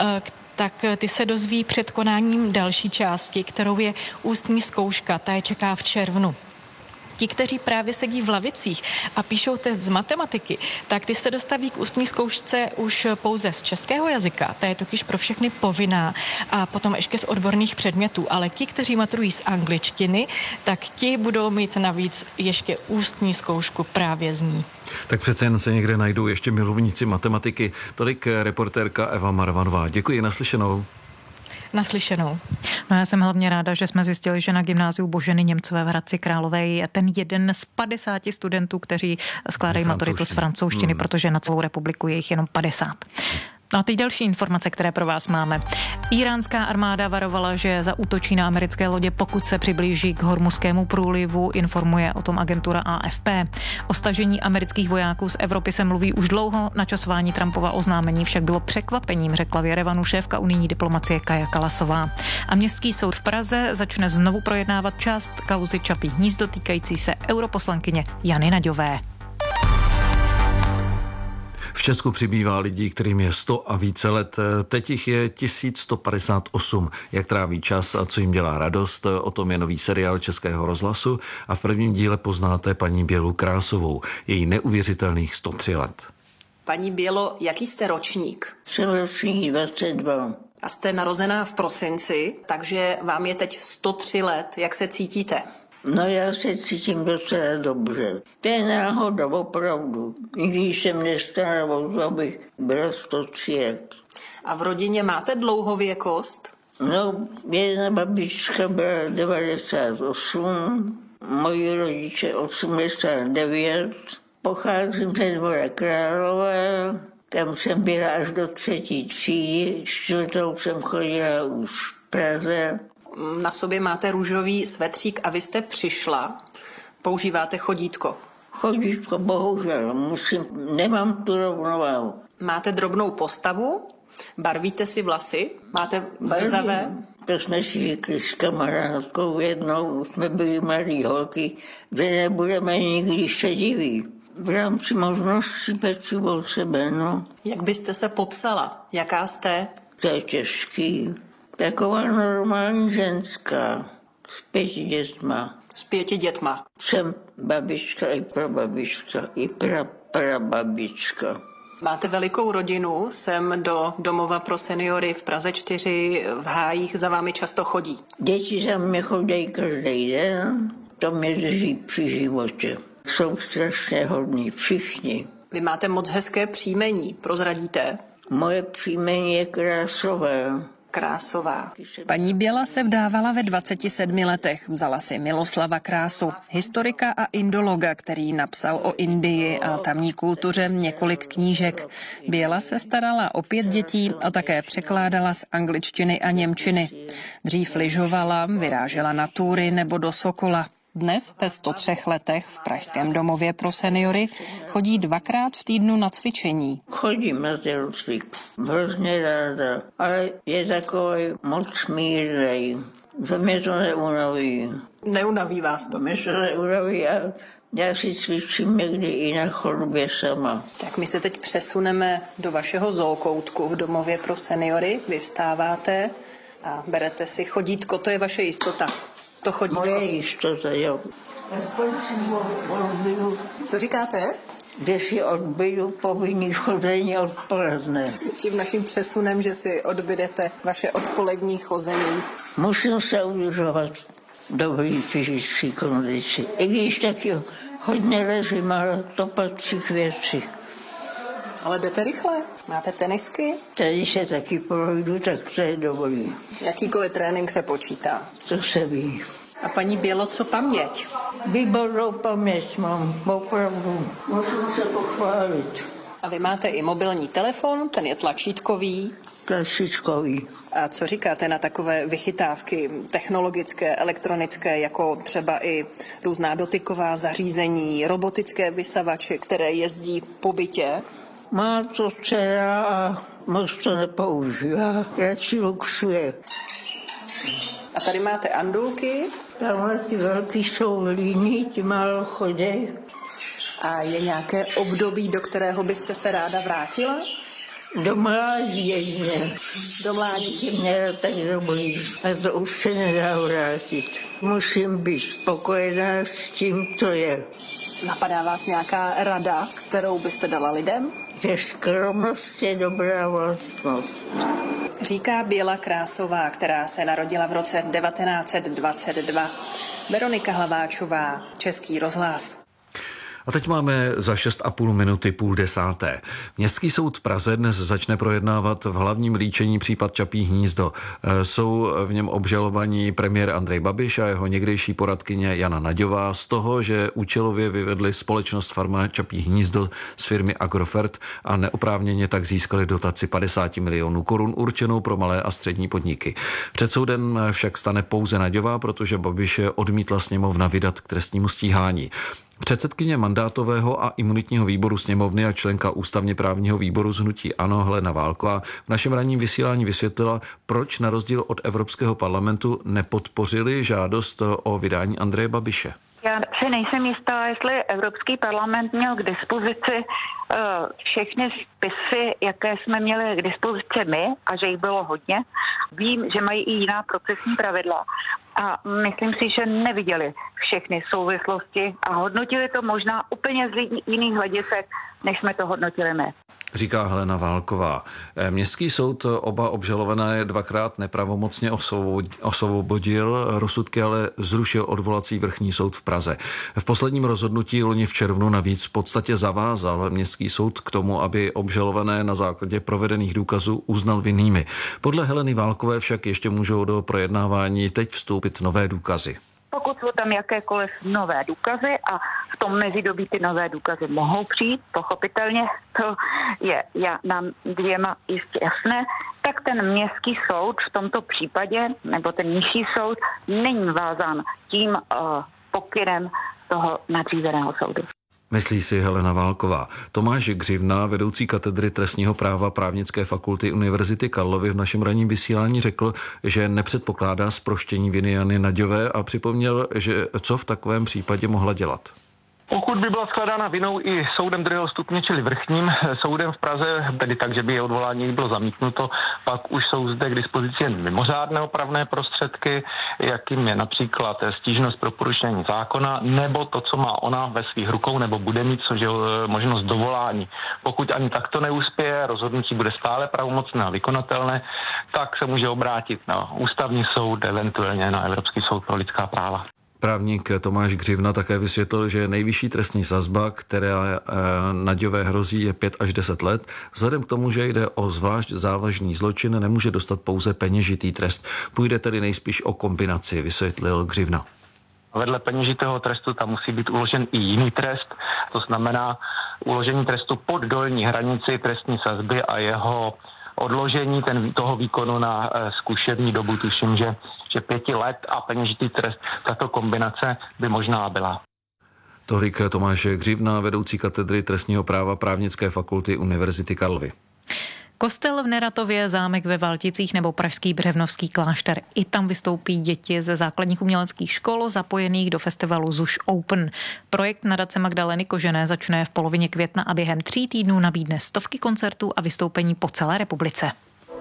tak ty se dozví před konáním další části, kterou je ústní zkouška. Ta je čeká v červnu. Ti, kteří právě sedí v lavicích a píšou test z matematiky, tak ty se dostaví k ústní zkoušce už pouze z českého jazyka. Ta je totiž pro všechny povinná a potom ještě z odborných předmětů. Ale ti, kteří maturují z angličtiny, tak ti budou mít navíc ještě ústní zkoušku právě z ní. Tak přece jen se někde najdou ještě milovníci matematiky. Tolik reportérka Eva Marvanová. Děkuji, naslyšenou. Naslyšenou. No já jsem hlavně ráda, že jsme zjistili, že na Gymnáziu Boženy Němcové v Hradci Králové je ten jeden z padesáti studentů, kteří skládají maturitu z francouzštiny, hmm. protože na celou republiku je jich jenom padesát. No a teď další informace, které pro vás máme. Íránská armáda varovala, že zaútočí na americké lodě, pokud se přiblíží k Hormuzskému průlivu, informuje o tom agentura A F P. O stažení amerických vojáků z Evropy se mluví už dlouho, načasování Trumpova oznámení však bylo překvapením, řekla v Jerevanu šéfka unijní diplomacie Kaja Kalasová. A městský soud v Praze začne znovu projednávat část kauzy Čapí hnízdo týkající se europoslankyně Jany Naďové. V Česku přibývá lidí, kterým je sto a více let. Teď jich je tisíc sto padesát osm. Jak tráví čas a co jim dělá radost, o tom je nový seriál Českého rozhlasu a v prvním díle poznáte paní Bělu Krásovou, její neuvěřitelných sto tři let. Paní Bělo, jaký jste ročník? Jsem ročník dvacet dva. A jste narozená v prosinci, takže vám je teď sto tři let. Jak se cítíte? No já se cítím docela dobře. To je náhoda, opravdu. Nikdy jsem nestarala o to, abych byla sto tři let. A v rodině máte dlouhověkost? No, jedna babička byla devadesát osm, moji rodiče osmdesát devět. Pocházím ze Dvora Králové, tam jsem byla až do třetí třídy, čtvrtou jsem chodila už v Praze. Na sobě máte růžový svetřík a vy jste přišla. Používáte chodítko? Chodítko, bohužel, musím, nemám tu rovnováhu. Máte drobnou postavu? Barvíte si vlasy? Máte zrzavé? To jsme si řekli s kamarádkou jednou, jsme byli malí holky, že nebudeme nikdy šediví. V rámci možností peču o sebe, no. Jak byste se popsala? Jaká jste? To je těžký. Taková normální ženská, s pěti dětma. S pěti dětma. Jsem babička i prababička, i pra, prababička. Máte velikou rodinu, sem do domova pro seniory v Praze čtyři v Hájích za vámi často chodí. Děti za mě chodí každý den, to mě drží při životě. Jsou strašně hodní, všichni. Vy máte moc hezké příjmení, prozradíte? Moje příjmení je Krásové. Krásová. Paní Běla se vdávala ve dvaceti sedmi letech. Vzala si Miloslava Krásu, historika a indologa, který napsal o Indii a tamní kultuře několik knížek. Běla se starala o pět dětí a také překládala z angličtiny a němčiny. Dřív lyžovala, vyrážela na túry nebo do Sokola. Dnes ve sto třech letech v pražském domově pro seniory chodí dvakrát v týdnu na cvičení. Chodím na tělocvik, hrozně ráda, ale je takový moc mírnej, že mě to neunaví. Neunaví vás to? Mě to neunaví a já si cvičím někdy i na chodbě sama. Tak my se teď přesuneme do vašeho zookoutku v domově pro seniory. Vy vstáváte a berete si chodítko, to je vaše jistota. To chodítko. Moje jistota, jo. Co říkáte? Kde si odbydu povinný chodení odpoledne. Tím naším přesunem, že si odbydete vaše odpolední chození. Musím se udržovat dobrý fyzický kondici. I když taky hodně ležím, ale to patří k věci. Ale jdete rychle? Máte tenisky? Tady se taky projdu, tak to je dobrý. Jakýkoliv trénink se počítá? To se ví. A paní Bělo, co paměť? Výbornou paměť mám, opravdu. Můžu se pochválit. A vy máte i mobilní telefon, ten je tlačítkový. Tlačítkový. A co říkáte na takové vychytávky technologické, elektronické, jako třeba i různá dotyková zařízení, robotické vysavače, které jezdí po bytě? Má to dcera a moc to nepoužívá. Radši luxuje. A tady máte andulky. Tamhle ty velký jsou líní, ty málo chodí. A je nějaké období, do kterého byste se ráda vrátila? Do mládí jedině. Do mládí. Měla tak dobrý. A to už se nedá vrátit. Musím být spokojená s tím, co je. Napadá vás nějaká rada, kterou byste dala lidem? Že skromnost je dobrá vlastnost. Říká Běla Krásová, která se narodila v roce devatenáct set dvacet dva. Veronika Hlaváčová, Český rozhlas. A teď máme za šest a půl minuty půl desáté. Městský soud v Praze dnes začne projednávat v hlavním líčení případ Čapí hnízdo. Jsou v něm obžalovaní premiér Andrej Babiš a jeho někdejší poradkyně Jana Naďová z toho, že účelově vyvedli společnost Farma Čapí hnízdo z firmy Agrofert a neoprávněně tak získali dotaci padesát milionů korun určenou pro malé a střední podniky. Před soudem však stane pouze Naďová, protože Babiše odmítla sněmovna vydat k trestnímu stíhání. Předsedkyně mandátového a imunitního výboru sněmovny a členka ústavně právního výboru z hnutí ANO Helena Válková v našem ranním vysílání vysvětlila, proč na rozdíl od Evropského parlamentu nepodpořili žádost o vydání Andreje Babiše. Já si nejsem jistá, jestli Evropský parlament měl k dispozici uh, všechny spisy, jaké jsme měli k dispozici my, a že jich bylo hodně. Vím, že mají i jiná procesní pravidla a myslím si, že neviděli všechny souvislosti a hodnotili to možná úplně z jiných hledisek, než jsme to hodnotili my. Říká Helena Válková. Městský soud oba obžalované dvakrát nepravomocně osvobodil, rozsudky ale zrušil odvolací vrchní soud v Praze. V posledním rozhodnutí loni v červnu navíc v podstatě zavázal Městský soud k tomu, aby obžalované na základě provedených důkazů uznal vinnými. Podle Heleny Válkové však ještě můžou do projednávání teď vstoupit nové důkazy. Pokud jsou tam jakékoliv nové důkazy a v tom mezidobí ty nové důkazy mohou přijít, pochopitelně to je já, nám dvěma jistě jasné, tak ten městský soud v tomto případě, nebo ten nižší soud, není vázán tím uh, pokynem toho nadřízeného soudu. Myslí si Helena Válková. Tomáš Gřivna, vedoucí katedry trestního práva Právnické fakulty Univerzity Karlovy v našem ranním vysílání řekl, že nepředpokládá zproštění viny Jany Naďové a připomněl, že co v takovém případě mohla dělat. Pokud by byla shledána vinou i soudem druhého stupně, čili vrchním soudem v Praze, tedy tak, že by jeho odvolání bylo zamítnuto, pak už jsou zde k dispozici jen mimořádné opravné prostředky, jakým je například stížnost pro porušení zákona, nebo to, co má ona ve svých rukou, nebo bude mít, což je možnost dovolání. Pokud ani takto neuspěje, rozhodnutí bude stále pravomocné a vykonatelné, tak se může obrátit na ústavní soud, eventuálně na Evropský soud pro lidská práva. Právník Tomáš Křivna také vysvětlil, že nejvyšší trestní sazba, která Naďové hrozí, je pět až deset let. Vzhledem k tomu, že jde o zvlášť závažný zločin, nemůže dostat pouze peněžitý trest. Půjde tedy nejspíš o kombinaci, vysvětlil Křivna. Vedle peněžitého trestu tam musí být uložen i jiný trest, to znamená uložení trestu pod dolní hranici trestní sazby a jeho odložení ten, toho výkonu na e, zkušební dobu. Tuším, že, že pěti let a peněžitý trest, tato kombinace by možná byla. Tolik Tomáš Křivna, vedoucí katedry trestního práva Právnické fakulty Univerzity Karlovy. Kostel v Neratově, zámek ve Valticích nebo pražský Břevnovský klášter. I tam vystoupí děti ze základních uměleckých škol zapojených do festivalu Zuš Open. Projekt nadace Magdaleny Kožené začne v polovině května a během tří týdnů nabídne stovky koncertů a vystoupení po celé republice.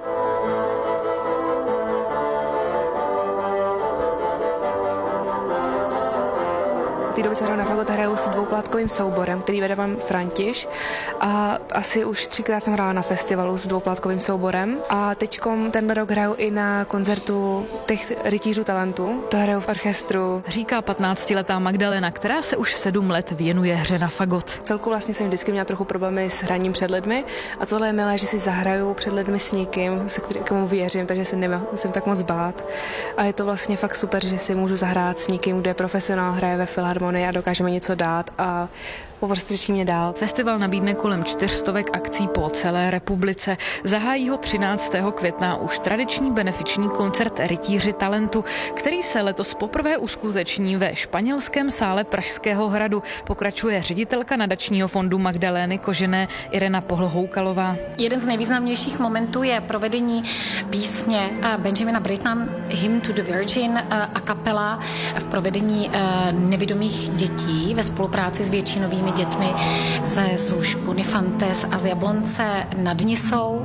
V té době se hraju na fagot, hraju s dvouplátkovým souborem, který vede pan Františ, a asi už třikrát jsem hrála na festivalu s dvouplátkovým souborem a teďkom tenhle rok hraju i na koncertu těch rytířů talentu, to hraju v orchestru. Říká patnáctiletá Magdalena, která se už sedm let věnuje hře na fagot. Celku vlastně jsem vždycky měla trochu problémy s hraním před lidmi a tohle je milé, že si zahraju před lidmi s někým, se kterému věřím, takže se nemusím tak moc bát. A je to vlastně fakt super, že si můžu zahrát s někým, kdo je profesionál, hraje ve filharmonii a dokážeme něco dát a poprostřečí mě dál. Festival nabídne kolem čtyřstovek akcí po celé republice. Zahájí ho třináctého května už tradiční benefiční koncert Rytíři talentu, který se letos poprvé uskuteční ve španělském sále Pražského hradu. Pokračuje ředitelka nadačního fondu Magdalény Kožené Irena Pohlhoukalová. Jeden z nejvýznamnějších momentů je provedení písně Benjamina Brittona Hymn to the Virgin a kapela v provedení nevidomých dětí ve spolupráci s většinovými dětmi ze Zuš Bonifantes a z Jablonce nad Nisou.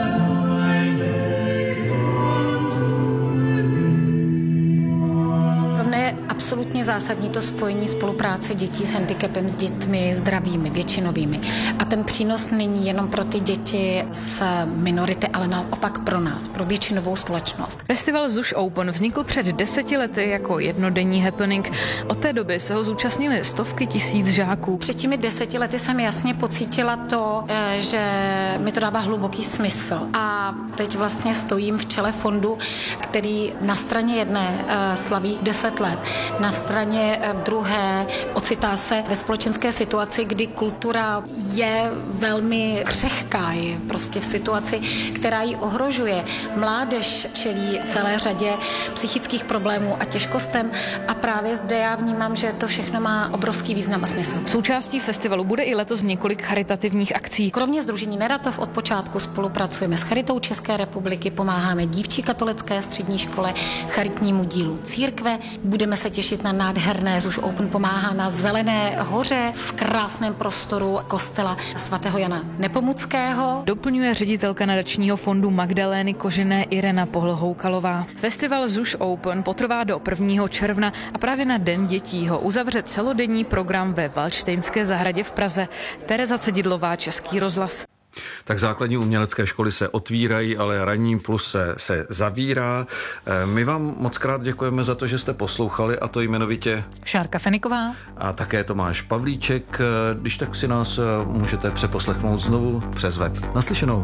Absolutně zásadní to spojení spolupráce dětí s handicapem s dětmi zdravými, většinovými. A ten přínos není jenom pro ty děti z minority, ale naopak pro nás, pro většinovou společnost. Festival Zuš Open vznikl před deseti lety jako jednodenní happening. Od té doby se ho zúčastnili stovky tisíc žáků. Před těmi deseti lety jsem jasně pocítila to, že mi to dává hluboký smysl. A teď vlastně stojím v čele fondu, který na straně jedné slaví deset let. Na straně druhé ocitá se ve společenské situaci, kdy kultura je velmi křehká, je prostě v situaci, která ji ohrožuje. Mládež čelí celé řadě psychických problémů a těžkostem a právě zde já vnímám, že to všechno má obrovský význam a smysl. Součástí festivalu bude i letos několik charitativních akcí. Kromě Sdružení Neratov od počátku spolupracujeme s Charitou České republiky, pomáháme Dívčí katolické střední škole, charitnímu dílu církve, budeme se těšit na nádherné Zuš Open pomáhá na Zelené hoře v krásném prostoru kostela svatého Jana Nepomuckého. Doplňuje ředitelka nadačního fondu Magdalény Kožené Irena Pohlhoukalová. Festival Zuš Open potrvá do prvního června a právě na Den dětí ho uzavře celodenní program ve Valdštejnské zahradě v Praze. Tereza Cedidlová, Český rozhlas. Tak základní umělecké školy se otvírají, ale Ranní plus se, se zavírá. My vám moc krát děkujeme za to, že jste poslouchali, a to jmenovitě Šárka Feniková a také Tomáš Pavlíček. Když tak si nás můžete přeposlechnout znovu přes web. Naslyšenou.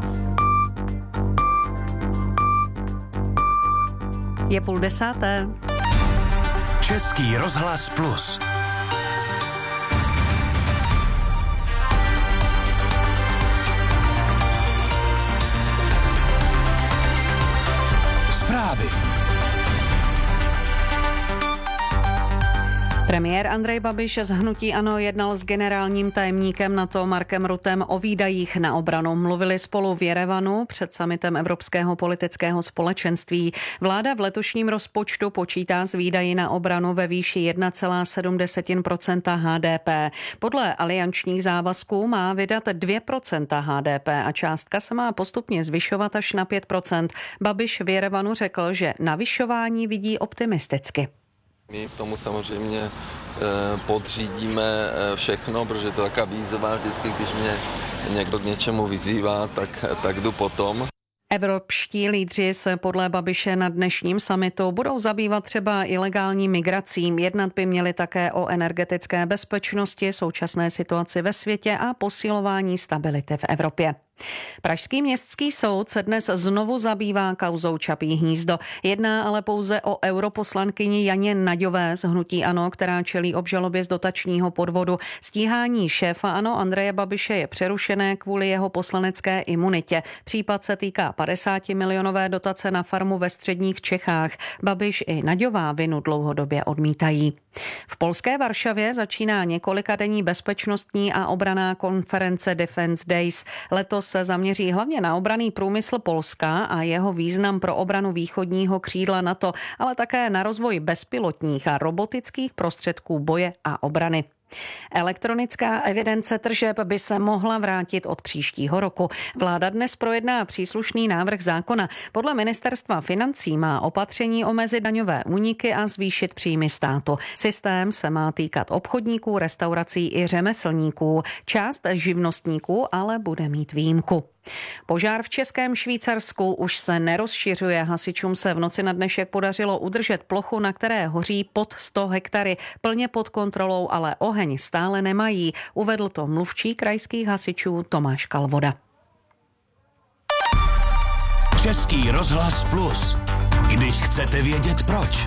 Je půl desáté. Český rozhlas plus. Zprávy. Premiér Andrej Babiš z hnutí ANO jednal s generálním tajemníkem NATO Markem Ruttem o výdajích na obranu. Mluvili spolu v Jerevanu před summitem Evropského politického společenství. Vláda v letošním rozpočtu počítá s výdaji na obranu ve výši jedna celá sedm procenta H D P. Podle aliančních závazků má vydat dvě procenta H D P a částka se má postupně zvyšovat až na pět procent. Babiš v Jerevanu řekl, že navyšování vidí optimisticky. My tomu samozřejmě podřídíme všechno, protože to je taková výzva vždycky, když mě někdo k něčemu vyzývá, tak, tak jdu potom. Evropští lídři se podle Babiše na dnešním summitu budou zabývat třeba ilegální migrací. Jednat by měli také o energetické bezpečnosti, současné situaci ve světě a posilování stability v Evropě. Pražský městský soud se dnes znovu zabývá kauzou Čapí hnízdo. Jedná ale pouze o europoslankyni Janě Naďové z hnutí ANO, která čelí obžalobě z dotačního podvodu. Stíhání šéfa ANO Andreje Babiše je přerušené kvůli jeho poslanecké imunitě. Případ se týká padesátimilionové dotace na farmu ve středních Čechách. Babiš i Naďová vinu dlouhodobě odmítají. V polské Varšavě začíná několikadenní bezpečnostní a obranná konference Defense Days. Letos se zaměří hlavně na obranný průmysl Polska a jeho význam pro obranu východního křídla NATO, ale také na rozvoj bezpilotních a robotických prostředků boje a obrany. Elektronická evidence tržeb by se mohla vrátit od příštího roku. Vláda dnes projedná příslušný návrh zákona. Podle ministerstva financí má opatření omezit daňové úniky a zvýšit příjmy státu. Systém se má týkat obchodníků, restaurací i řemeslníků. Část živnostníků ale bude mít výjimku. Požár v Českém Švýcarsku už se nerozšiřuje. Hasičům se v noci na dnešek podařilo udržet plochu, na které hoří pod sto hektary. Plně pod kontrolou, ale oheň stále nemají. Uvedl to mluvčí krajských hasičů Tomáš Kalvoda. Český rozhlas Plus. Když chcete vědět proč.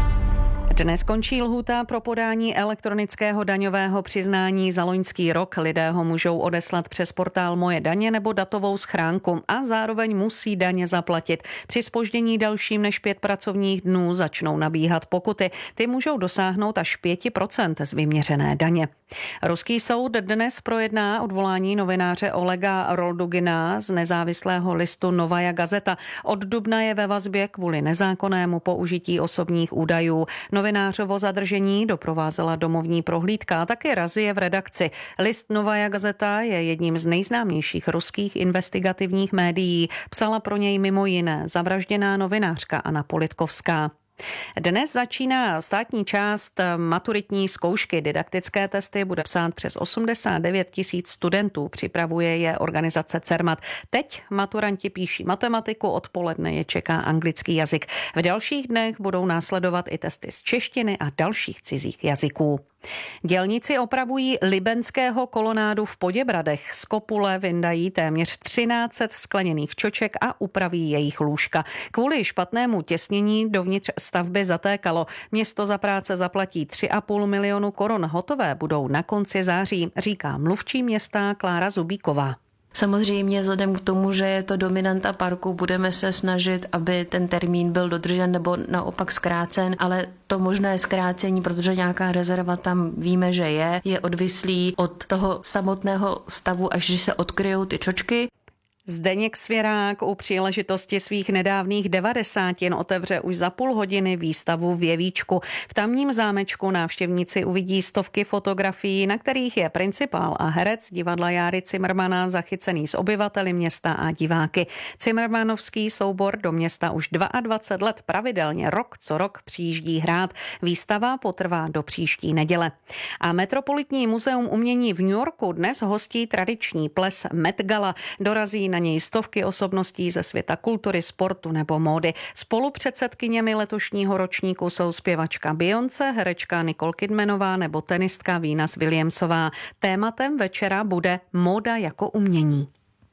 Dnes končí lhůta pro podání elektronického daňového přiznání za loňský rok. Lidé ho můžou odeslat přes portál Moje daně nebo datovou schránku a zároveň musí daně zaplatit. Při zpoždění dalším než pět pracovních dnů začnou nabíhat pokuty. Ty můžou dosáhnout až pět procent z vyměřené daně. Ruský soud dnes projedná odvolání novináře Olega Roldugina z nezávislého listu Novaja Gazeta. Od dubna je ve vazbě kvůli nezákonnému použití osobních údajů. Novinářovo zadržení doprovázela domovní prohlídka a také razie v redakci. List Novaja Gazeta je jedním z nejznámějších ruských investigativních médií. Psala pro něj mimo jiné zavražděná novinářka Anna Politkovská. Dnes začíná státní část maturitní zkoušky. Didaktické testy bude psát přes osmdesát devět tisíc studentů. Připravuje je organizace Cermat. Teď maturanti píší matematiku, odpoledne je čeká anglický jazyk. V dalších dnech budou následovat i testy z češtiny a dalších cizích jazyků. Dělníci opravují libenského kolonádu v Poděbradech. Z kopule vyndají téměř třináct set skleněných čoček a upraví jejich lůžka. Kvůli špatnému těsnění dovnitř stavby zatékalo. Město za práce zaplatí tři a půl milionu korun. Hotové budou na konci září, říká mluvčí města Klára Zubíková. Samozřejmě vzhledem k tomu, že je to dominanta parku, budeme se snažit, aby ten termín byl dodržen nebo naopak zkrácen, ale to možné zkrácení, protože nějaká rezerva tam víme, že je, je odvislý od toho samotného stavu, až když se odkryjou ty čočky. Zdeněk Svěrák u příležitosti svých nedávných devadesátin otevře už za půl hodiny výstavu v Jevíčku. V tamním zámečku návštěvníci uvidí stovky fotografií, na kterých je principál a herec divadla Járy Cimrmana zachycený s obyvateli města a diváky. Cimrmanovský soubor do města už dvacet dva let pravidelně rok co rok přijíždí hrát. Výstava potrvá do příští neděle. A Metropolitní muzeum umění v New Yorku dnes hostí tradiční ples Met Gala. Dorazí na něj stovky osobností ze světa kultury, sportu nebo módy. Spolupředsedkyněmi letošního ročníku jsou zpěvačka Beyoncé, herečka Nicole Kidmanová nebo tenistka Venus Williamsová. Tématem večera bude móda jako umění.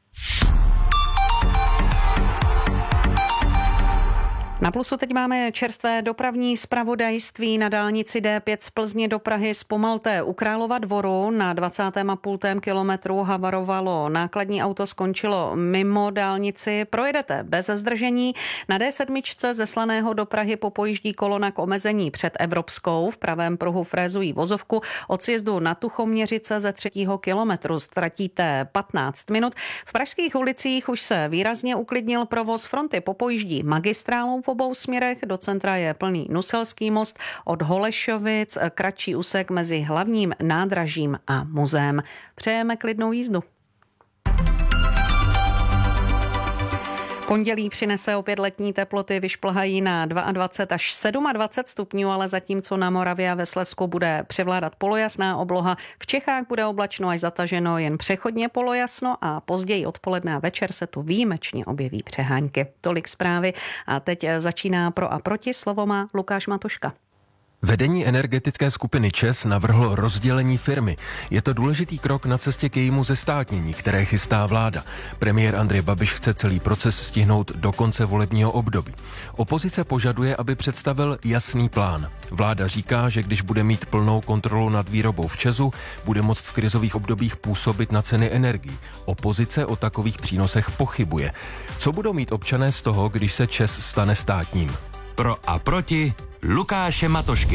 Na Plusu teď máme čerstvé dopravní zpravodajství. Na dálnici D pět z Plzně do Prahy zpomalte u Králova Dvoru. Na dvacátém a půl kilometru havarovalo nákladní auto, skončilo mimo dálnici. Projedete bez zdržení. Na D sedm ze Slaného do Prahy popojíždí kolona k omezení před Evropskou. V pravém pruhu frézují vozovku. Od sjezdu na Tuchoměřice ze třetího kilometru ztratíte patnáct minut. V pražských ulicích už se výrazně uklidnil provoz. Fronty popojíždí magistrálou v obou směrech. Do centra je plný Nuselský most, od Holešovic kratší úsek mezi hlavním nádražím a muzeem. Přejeme klidnou jízdu. Pondělí přinese opět letní teploty, vyšplhají na dvacet dva až dvacet sedm stupňů, ale zatímco na Moravě a ve Slezsku bude převládat polojasná obloha, v Čechách bude oblačno až zataženo, jen přechodně polojasno a později odpoledne a večer se tu výjimečně objeví přehánky. Tolik zprávy a teď začíná pro a proti, slovo má Lukáš Matuška. Vedení energetické skupiny ČEZ navrhlo rozdělení firmy. Je to důležitý krok na cestě k jejímu zestátnění, které chystá vláda. Premiér Andrej Babiš chce celý proces stihnout do konce volebního období. Opozice požaduje, aby představil jasný plán. Vláda říká, že když bude mít plnou kontrolu nad výrobou v ČEZu, bude moct v krizových obdobích působit na ceny energií. Opozice o takových přínosech pochybuje. Co budou mít občané z toho, když se ČEZ stane státním? Pro a proti Lukáše Matošky.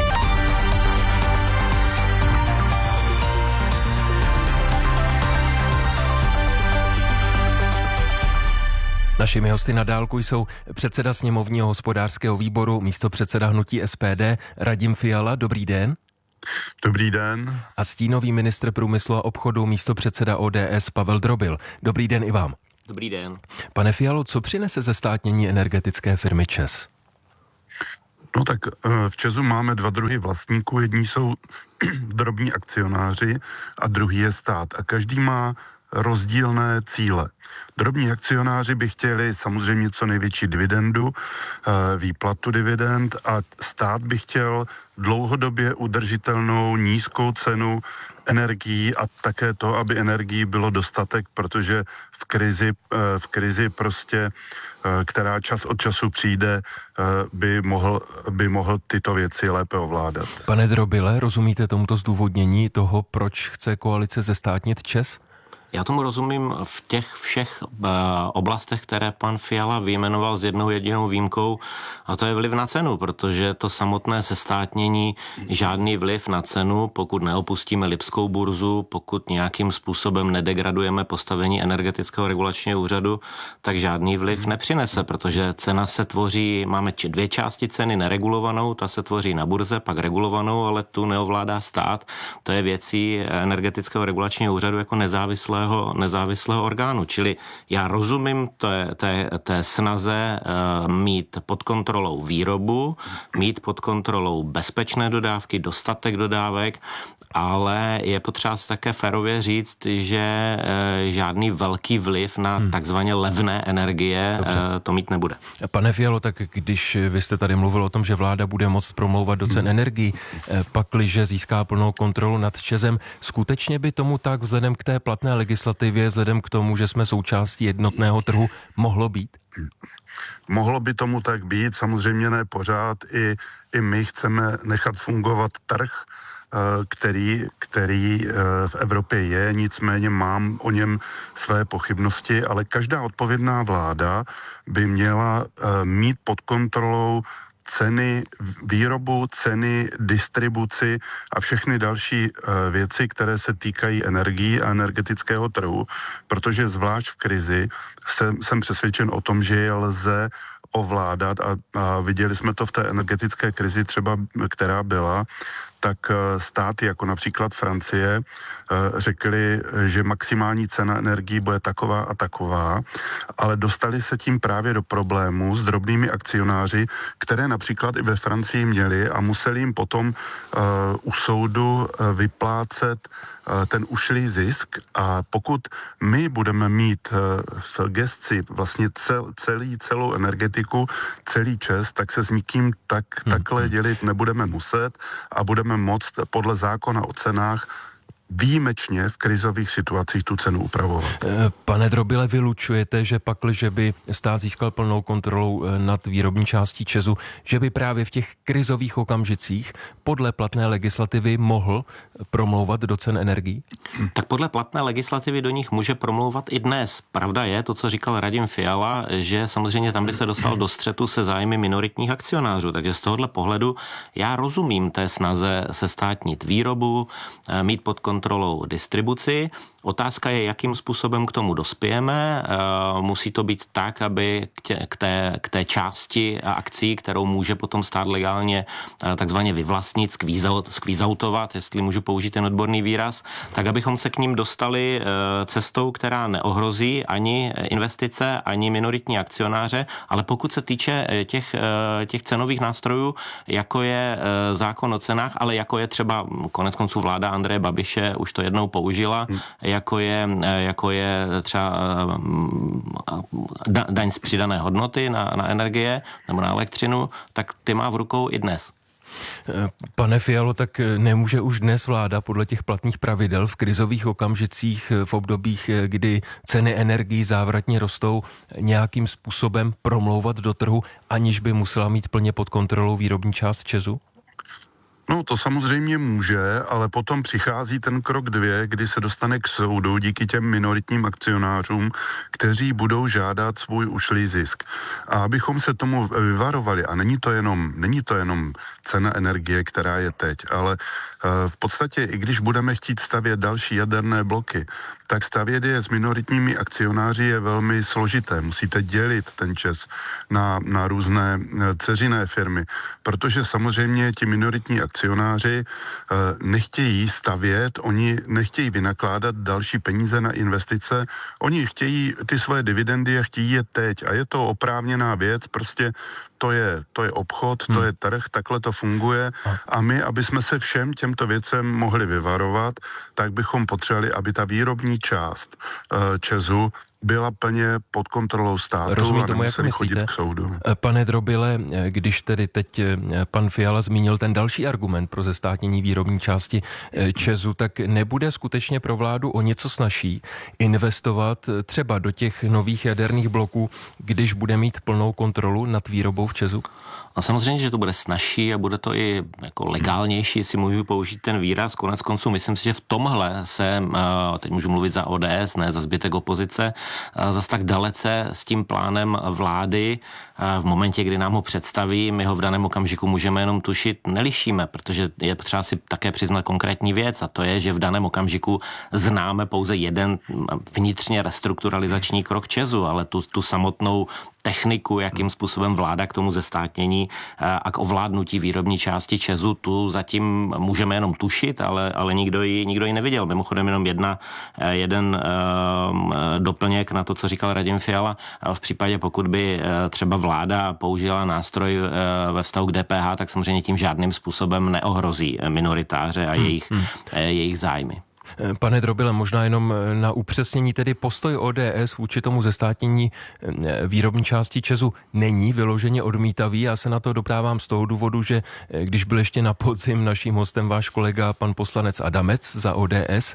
Našimi hosty na dálku jsou předseda sněmovního hospodářského výboru, místopředseda hnutí S P D Radim Fiala. Dobrý den. Dobrý den. A stínový ministr průmyslu a obchodu, místopředseda O D S Pavel Drobil. Dobrý den i vám. Dobrý den. Pane Fialo, co přinese zestátnění energetické firmy ČEZ? No tak v ČEZu máme dva druhy vlastníků. Jedni jsou drobní akcionáři a druhý je stát. A každý má rozdílné cíle. Drobní akcionáři by chtěli samozřejmě co největší dividendu, výplatu dividend a stát by chtěl dlouhodobě udržitelnou nízkou cenu energií a také to, aby energií bylo dostatek, protože v krizi, v krizi prostě, která čas od času přijde, by mohl, by mohl tyto věci lépe ovládat. Pane Drobile, rozumíte tomuto zdůvodnění toho, proč chce koalice zestátnit ČEZ? Já tomu rozumím v těch všech uh, oblastech, které pan Fiala vyjmenoval s jednou jedinou výjimkou, a to je vliv na cenu, protože to samotné zestátnění žádný vliv na cenu, pokud neopustíme Lipskou burzu, pokud nějakým způsobem nedegradujeme postavení energetického regulačního úřadu, tak žádný vliv nepřinese, protože cena se tvoří, máme dvě části ceny, neregulovanou, ta se tvoří na burze, pak regulovanou, ale tu neovládá stát. To je věcí energetického regulačního úřadu jako nezávislé nezávislého orgánu. Čili já rozumím té, té, té snaze uh, mít pod kontrolou výrobu, mít pod kontrolou bezpečné dodávky, dostatek dodávek, ale je potřeba si také férově říct, že uh, žádný velký vliv na hmm. takzvaně levné energie uh, to mít nebude. Pane Fialo, tak když vy jste tady mluvil o tom, že vláda bude moct promlouvat do cen hmm. energií, pakliže získá plnou kontrolu nad ČEZem, skutečně by tomu tak vzhledem k té platné legislativě, vzhledem k tomu, že jsme součástí jednotného trhu, mohlo být? Mohlo by tomu tak být, samozřejmě ne pořád. I, i my chceme nechat fungovat trh, který, který v Evropě je, nicméně mám o něm své pochybnosti, ale každá odpovědná vláda by měla mít pod kontrolou ceny výrobu, ceny distribuci a všechny další věci, které se týkají energií a energetického trhu, protože zvlášť v krizi jsem, jsem přesvědčen o tom, že je lze ovládat a, a viděli jsme to v té energetické krizi třeba, která byla, tak státy jako například Francie řekli, že maximální cena energií bude taková a taková, ale dostali se tím právě do problému s drobnými akcionáři, které například i ve Francii měli a museli jim potom u soudu vyplácet ten ušlý zisk a pokud my budeme mít v gesci vlastně cel, celý, celou energetiku, celý ČEZ, tak se s nikým tak, hmm. takhle dělit nebudeme muset a budeme moct podle zákona o cenách výjimečně v krizových situacích tu cenu upravovat. Pane Drobile, vylučujete, že pakliže by stát získal plnou kontrolu nad výrobní částí ČEZu, že by právě v těch krizových okamžicích podle platné legislativy mohl promlouvat do cen energií? Tak podle platné legislativy do nich může promlouvat i dnes. Pravda je to, co říkal Radim Fiala, že samozřejmě tam by se dostal do střetu se zájmy minoritních akcionářů. Takže z tohohle pohledu já rozumím té snaze sestátnit výrobu, mít pod kontrolou kontrolou distribuci. Otázka je, jakým způsobem k tomu dospějeme. Musí to být tak, aby k té, k té části akcí, kterou může potom stát legálně takzvaně vyvlastnit, skvízautovat, jestli můžu použít ten odborný výraz, tak abychom se k ním dostali cestou, která neohrozí ani investice, ani minoritní akcionáře, ale pokud se týče těch, těch cenových nástrojů, jako je zákon o cenách, ale jako je třeba konec konců vláda Andreje Babiše už to jednou použila, hmm. jako je, jako je třeba daň z přidané hodnoty na, na energie nebo na elektřinu, tak ty má v rukou i dnes. Pane Fialo, tak nemůže už dnes vláda podle těch platných pravidel v krizových okamžicích, v obdobích, kdy ceny energií závratně rostou, nějakým způsobem promlouvat do trhu, aniž by musela mít plně pod kontrolou výrobní část ČEZu? No to samozřejmě může, ale potom přichází ten krok dvě, kdy se dostane k soudu díky těm minoritním akcionářům, kteří budou žádat svůj ušlý zisk. A abychom se tomu vyvarovali, a není to jenom, není to jenom cena energie, která je teď, ale v podstatě i když budeme chtít stavět další jaderné bloky, tak stavět je s minoritními akcionáři je velmi složité. Musíte dělit ten ČEZ na, na různé dceřiné firmy, protože samozřejmě ti minoritní akcionáři nechtějí stavět, oni nechtějí vynakládat další peníze na investice, oni chtějí ty svoje dividendy a chtějí je teď a je to oprávněná věc, prostě to je, to je obchod, to je trh, takhle to funguje a my, aby jsme se všem těmto věcem mohli vyvarovat, tak bychom potřebovali, aby ta výrobní část uh, ČEZu byla plně pod kontrolou státu. Rozumím a tomu, jak myslíte. K soudu. Pane Drobile, když tedy teď pan Fiala zmínil ten další argument pro zestátnění výrobní části ČEZu, tak nebude skutečně pro vládu o něco snazší investovat třeba do těch nových jaderných bloků, když bude mít plnou kontrolu nad výrobou v ČEZu? A samozřejmě, že to bude snazší a bude to i jako legálnější, si můžu použít ten výraz. Konec konců, myslím si, že v tomhle se, teď můžu mluvit za O D S, ne za zbytek opozice, zas tak dalece s tím plánem vlády v momentě, kdy nám ho představí, my ho v daném okamžiku můžeme jenom tušit, nelišíme, protože je potřeba si také přiznat konkrétní věc a to je, že v daném okamžiku známe pouze jeden vnitřně restrukturalizační krok ČEZu, ale tu, tu samotnou techniku, jakým způsobem vláda k tomu zestátnění a k ovládnutí výrobní části ČEZu, tu zatím můžeme jenom tušit, ale, ale nikdo ji, nikdo ji neviděl. Mimochodem jenom jedna, jeden uh, doplněk na to, co říkal Radim Fiala. V případě, pokud by uh, třeba vláda použila nástroj uh, ve vztahu k D P H, tak samozřejmě tím žádným způsobem neohrozí minoritáře a jejich, hmm. uh, jejich zájmy. Pane Drobile, možná jenom na upřesnění, tedy postoj O D S vůči tomu zestátnění výrobní části ČEZu není vyloženě odmítavý. Já se na to doptávám z toho důvodu, že když byl ještě na podzim naším hostem váš kolega pan poslanec Adamec za O D S,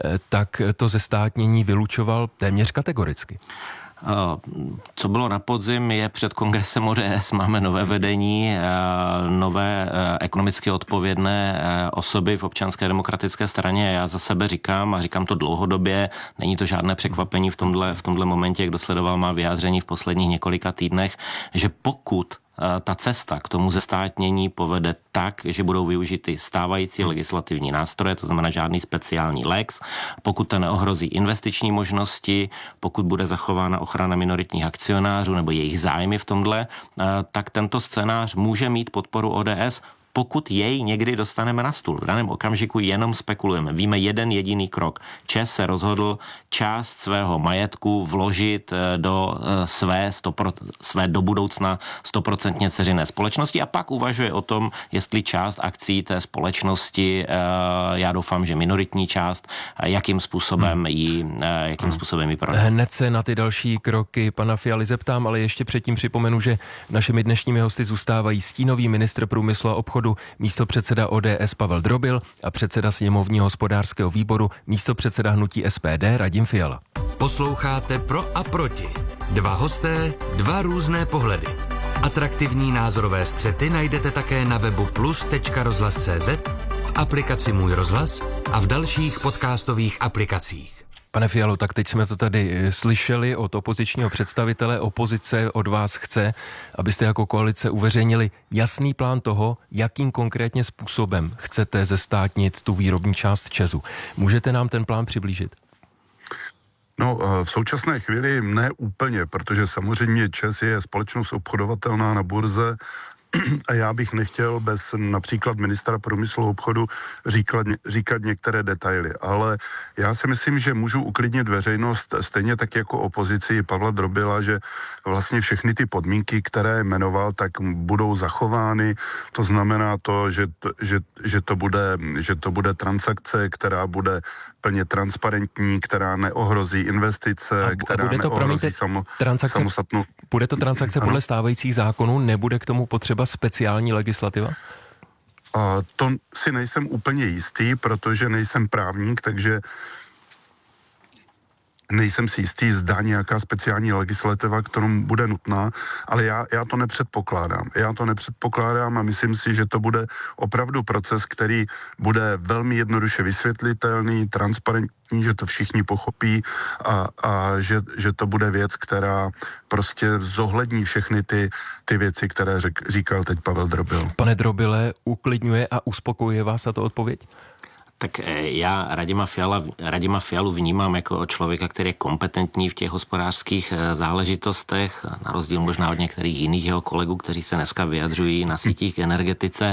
tak to zestátnění vylučoval téměř kategoricky. Co bylo na podzim, je před kongresem O D S, máme nové vedení, nové ekonomicky odpovědné osoby v Občanské demokratické straně. Já za sebe říkám, a říkám to dlouhodobě, není to žádné překvapení v tomhle, v tomhle momentě, kdo sledoval má vyjádření v posledních několika týdnech, že pokud ta cesta k tomu zestátnění povede tak, že budou využity stávající legislativní nástroje, to znamená žádný speciální lex, pokud to neohrozí investiční možnosti, pokud bude zachována ochrana minoritních akcionářů nebo jejich zájmy v tomhle, tak tento scénář může mít podporu O D S, pokud jej někdy dostaneme na stůl. V daném okamžiku jenom spekulujeme. Víme jeden jediný krok. ČEZ se rozhodl část svého majetku vložit do své, stopro, své do budoucna stoprocentně dceřiné společnosti a pak uvažuje o tom, jestli část akcí té společnosti, já doufám, že minoritní část, jakým způsobem ji, jakým způsobem ji prodá. Hned se na ty další kroky pana Fialy zeptám, ale ještě předtím připomenu, že našimi dnešními hosty zůstávají stínový ministr průmyslu a obchodu, místopředseda O D S Pavel Drobil a předseda sněmovního hospodářského výboru, místopředseda hnutí S P D Radim Fiala. Posloucháte Pro a proti. Dva hosté, dva různé pohledy. Atraktivní názorové střety najdete také na webu plus tečka rozhlas tečka cé zet, v aplikaci Můj rozhlas a v dalších podcastových aplikacích. Pane Fialo, tak teď jsme to tady slyšeli od opozičního představitele. Opozice od vás chce, abyste jako koalice uveřejnili jasný plán toho, jakým konkrétně způsobem chcete zestátnit tu výrobní část ČEZu. Můžete nám ten plán přiblížit? No, v současné chvíli ne úplně, protože samozřejmě ČEZ je společnost obchodovatelná na burze a já bych nechtěl bez například ministra průmyslu a obchodu říkat, říkat některé detaily, ale já si myslím, že můžu uklidnit veřejnost stejně tak jako opozici Pavla Drobila, že vlastně všechny ty podmínky, které jmenoval, tak budou zachovány. To znamená to, že to, že, že to, bude, že to bude transakce, která bude plně transparentní, která neohrozí investice, a, která a bude to, neohrozí samo, transakce, samostatnou... Bude to transakce podle stávajících zákonů? Nebude k tomu potřeba speciální legislativa? A to si nejsem úplně jistý, protože nejsem právník, takže nejsem si jistý, zda nějaká speciální legislativa, kterou bude nutná, ale já, já to nepředpokládám. Já to nepředpokládám a myslím si, že to bude opravdu proces, který bude velmi jednoduše vysvětlitelný, transparentní, že to všichni pochopí a, a že, že to bude věc, která prostě zohlední všechny ty, ty věci, které řek, říkal teď Pavel Drobil. Pane Drobile, uklidňuje a uspokojuje vás tato odpověď? Tak já Radima, Fiala, Radima Fialu vnímám jako člověka, který je kompetentní v těch hospodářských záležitostech, na rozdíl možná od některých jiných jeho kolegů, kteří se dneska vyjadřují na sítích k energetice,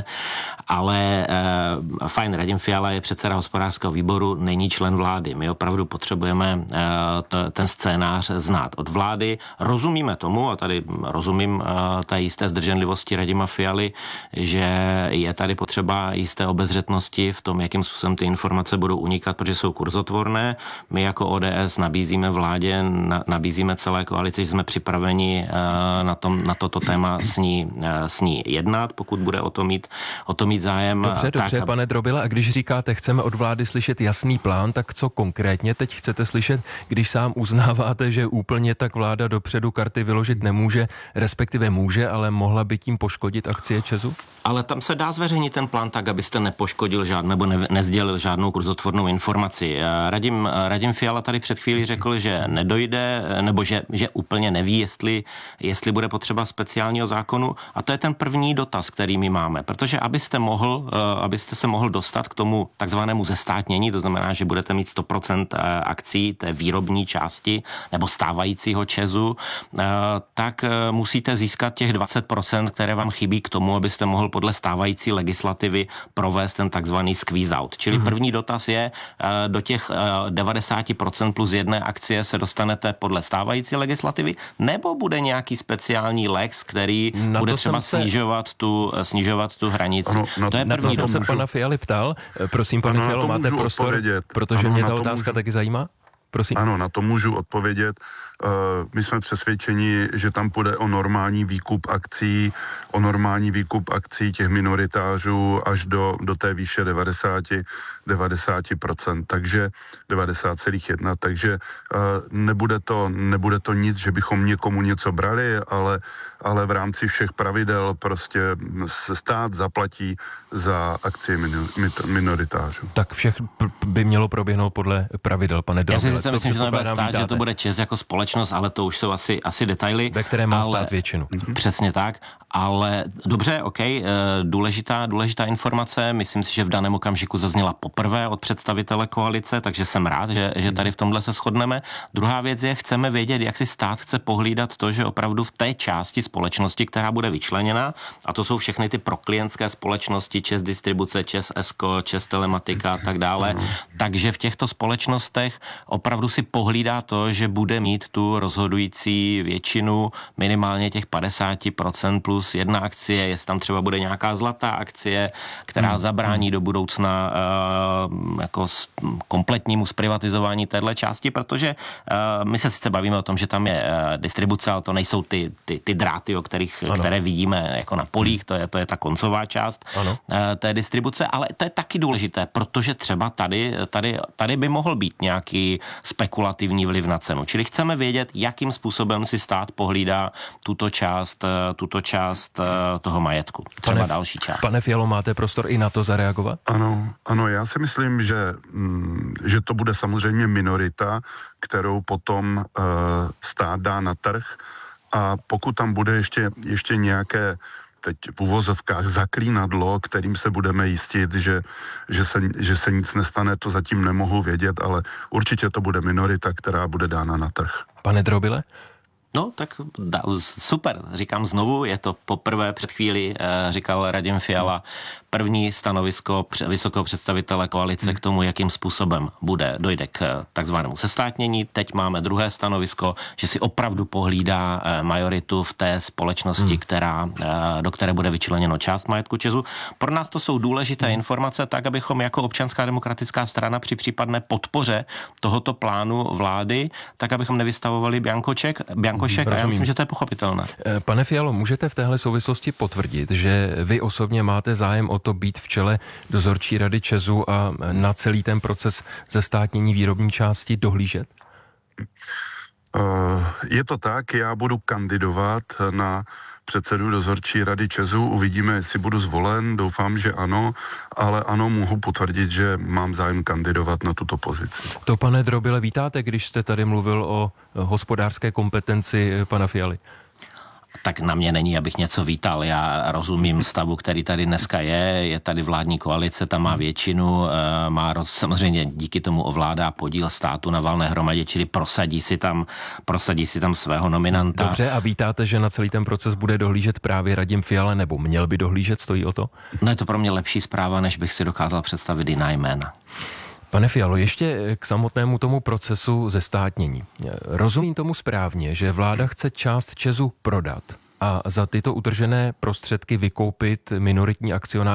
ale eh, fajn, Radim Fiala je předseda hospodářského výboru, není člen vlády. My opravdu potřebujeme eh, to, ten scénář znát od vlády. Rozumíme tomu, a tady rozumím eh, té jisté zdrženlivosti Radima Fialy, že je tady potřeba jisté obezřetnosti v tom, jakým způsobem ty informace budou unikat, protože jsou kurzotvorné. My jako O D S nabízíme vládě, na, nabízíme celé koalici, jsme připraveni uh, na, tom, na toto téma s ní, uh, s ní jednat, pokud bude o to mít, o to mít zájem. Dobře, tak, dobře, pane Drobile, a když říkáte, chceme od vlády slyšet jasný plán, tak co konkrétně teď chcete slyšet, když sám uznáváte, že úplně tak vláda dopředu karty vyložit nemůže, respektive může, ale mohla by tím poškodit akcie ČEZu? Ale tam se dá zveřejnit ten plán tak, abyste nepoškodil žádný, nebo ne, nezdělil žádnou kurzotvornou informaci. Radim, Radim Fiala tady před chvílí řekl, že nedojde, nebo že, že úplně neví, jestli, jestli bude potřeba speciálního zákonu. A to je ten první dotaz, který my máme. Protože abyste mohl, abyste se mohl dostat k tomu takzvanému zestátnění, to znamená, že budete mít sto procent akcí té výrobní části nebo stávajícího ČEZu, tak musíte získat těch dvacet procent, které vám chybí k tomu, abyste mohl podle stávající legislativy provést ten takzvaný squeeze out. Čili první dotaz je, do těch devadesát procent plus jedné akcie se dostanete podle stávající legislativy, nebo bude nějaký speciální lex, který na bude třeba se... snižovat, tu, snižovat tu hranici. Ano, na, to je na první to jsem dotaz. se pana Fialy ptal. Prosím, pane ano, Fialo, máte prostor, odpovědět. protože ano, mě ta otázka můžu... taky zajímá. Prosím. Ano, na to můžu odpovědět. My jsme přesvědčeni, že tam půjde o normální výkup akcí, o normální výkup akcí těch minoritářů až do, do té výše devadesát procent, takže devadesát celá jedna, takže nebude to, nebude to nic, že bychom někomu něco brali, ale, ale v rámci všech pravidel prostě stát zaplatí za akcie minoritářů. Tak všech by mělo proběhnout podle pravidel, pane Drobile. Já si myslím, že to nebude stát, vítáte. Že to bude ČEZ jako společnost, ale to už jsou asi, asi detaily. Ve které má ale, stát většinu. Přesně tak, ale dobře, ok, důležitá, důležitá informace, myslím si, že v daném okamžiku zazněla poprvé od představitele koalice, takže jsem rád, že, že tady v tomhle se shodneme. Druhá věc je, chceme vědět, jak si stát chce pohlídat to, že opravdu v té části společnosti, která bude vyčleněna, a to jsou všechny ty proklientské společnosti, ČEZ Distribuce, ČEZ Esko, ČEZ Telematika a tak dále, takže v těchto společnostech opravdu si pohlídá to, že bude mít tu rozhodující většinu, minimálně těch padesát procent plus jedna akcie, jestli tam třeba bude nějaká zlatá akcie, která hmm. zabrání do budoucna uh, jako kompletnímu zprivatizování téhle části, protože uh, my se sice bavíme o tom, že tam je uh, distribuce, ale to nejsou ty, ty, ty dráty, o kterých, které vidíme jako na polích, to je, to je ta koncová část uh, té distribuce, ale to je taky důležité, protože třeba tady, tady, tady by mohl být nějaký spekulativní vliv na cenu. Čili chceme vědět, jakým způsobem si stát pohlídá tuto část, tuto část část toho majetku. Třeba pane, další část. Pane Fialo, máte prostor i na to zareagovat? Ano, ano, já si myslím, že, že to bude samozřejmě minorita, kterou potom uh, stát dá na trh, a pokud tam bude ještě, ještě nějaké teď v uvozovkách zaklínadlo, kterým se budeme jistit, že, že, se, že se nic nestane, to zatím nemohu vědět, ale určitě to bude minorita, která bude dána na trh. Pane Drobile? No, tak da, super, říkám znovu, je to poprvé před chvíli, eh, říkal Radim Fiala, první stanovisko vysokého představitele koalice hmm. k tomu, jakým způsobem bude, dojde k takzvanému sestátnění. Teď máme druhé stanovisko, že si opravdu pohlídá eh, majoritu v té společnosti, hmm. která, eh, do které bude vyčleněno část majetku ČEZu. Pro nás to jsou důležité hmm. informace, tak abychom jako Občanská demokratická strana při případné podpoře tohoto plánu vlády, tak abychom nevystavovali biankoček, bianko Košek, a já myslím, že to je pochopitelné. Pane Fialo, můžete v téhle souvislosti potvrdit, že vy osobně máte zájem o to být v čele dozorčí rady ČEZu a na celý ten proces zestátnění výrobní části dohlížet? Je to tak, já budu kandidovat na předsedu dozorčí rady ČEZu, uvidíme, jestli budu zvolen, doufám, že ano, ale ano, mohu potvrdit, že mám zájem kandidovat na tuto pozici. To, pane Drobile, vítáte, když jste tady mluvil o hospodářské kompetenci pana Fialy? Tak na mě není, abych něco vítal. Já rozumím stavu, který tady dneska je. Je tady vládní koalice, ta má většinu, má roz, samozřejmě díky tomu ovládá podíl státu na valné hromadě, čili prosadí si tam, prosadí si tam svého nominanta. Dobře, a vítáte, že na celý ten proces bude dohlížet právě Radim Fiala, nebo měl by dohlížet, stojí o to? No, je to pro mě lepší zpráva, než bych si dokázal představit jiná jména. Pane Fialo, ještě k samotnému tomu procesu zestátnění. Rozumím tomu správně, že vláda chce část ČEZu prodat a za tyto utržené prostředky vykoupit minoritní akcionář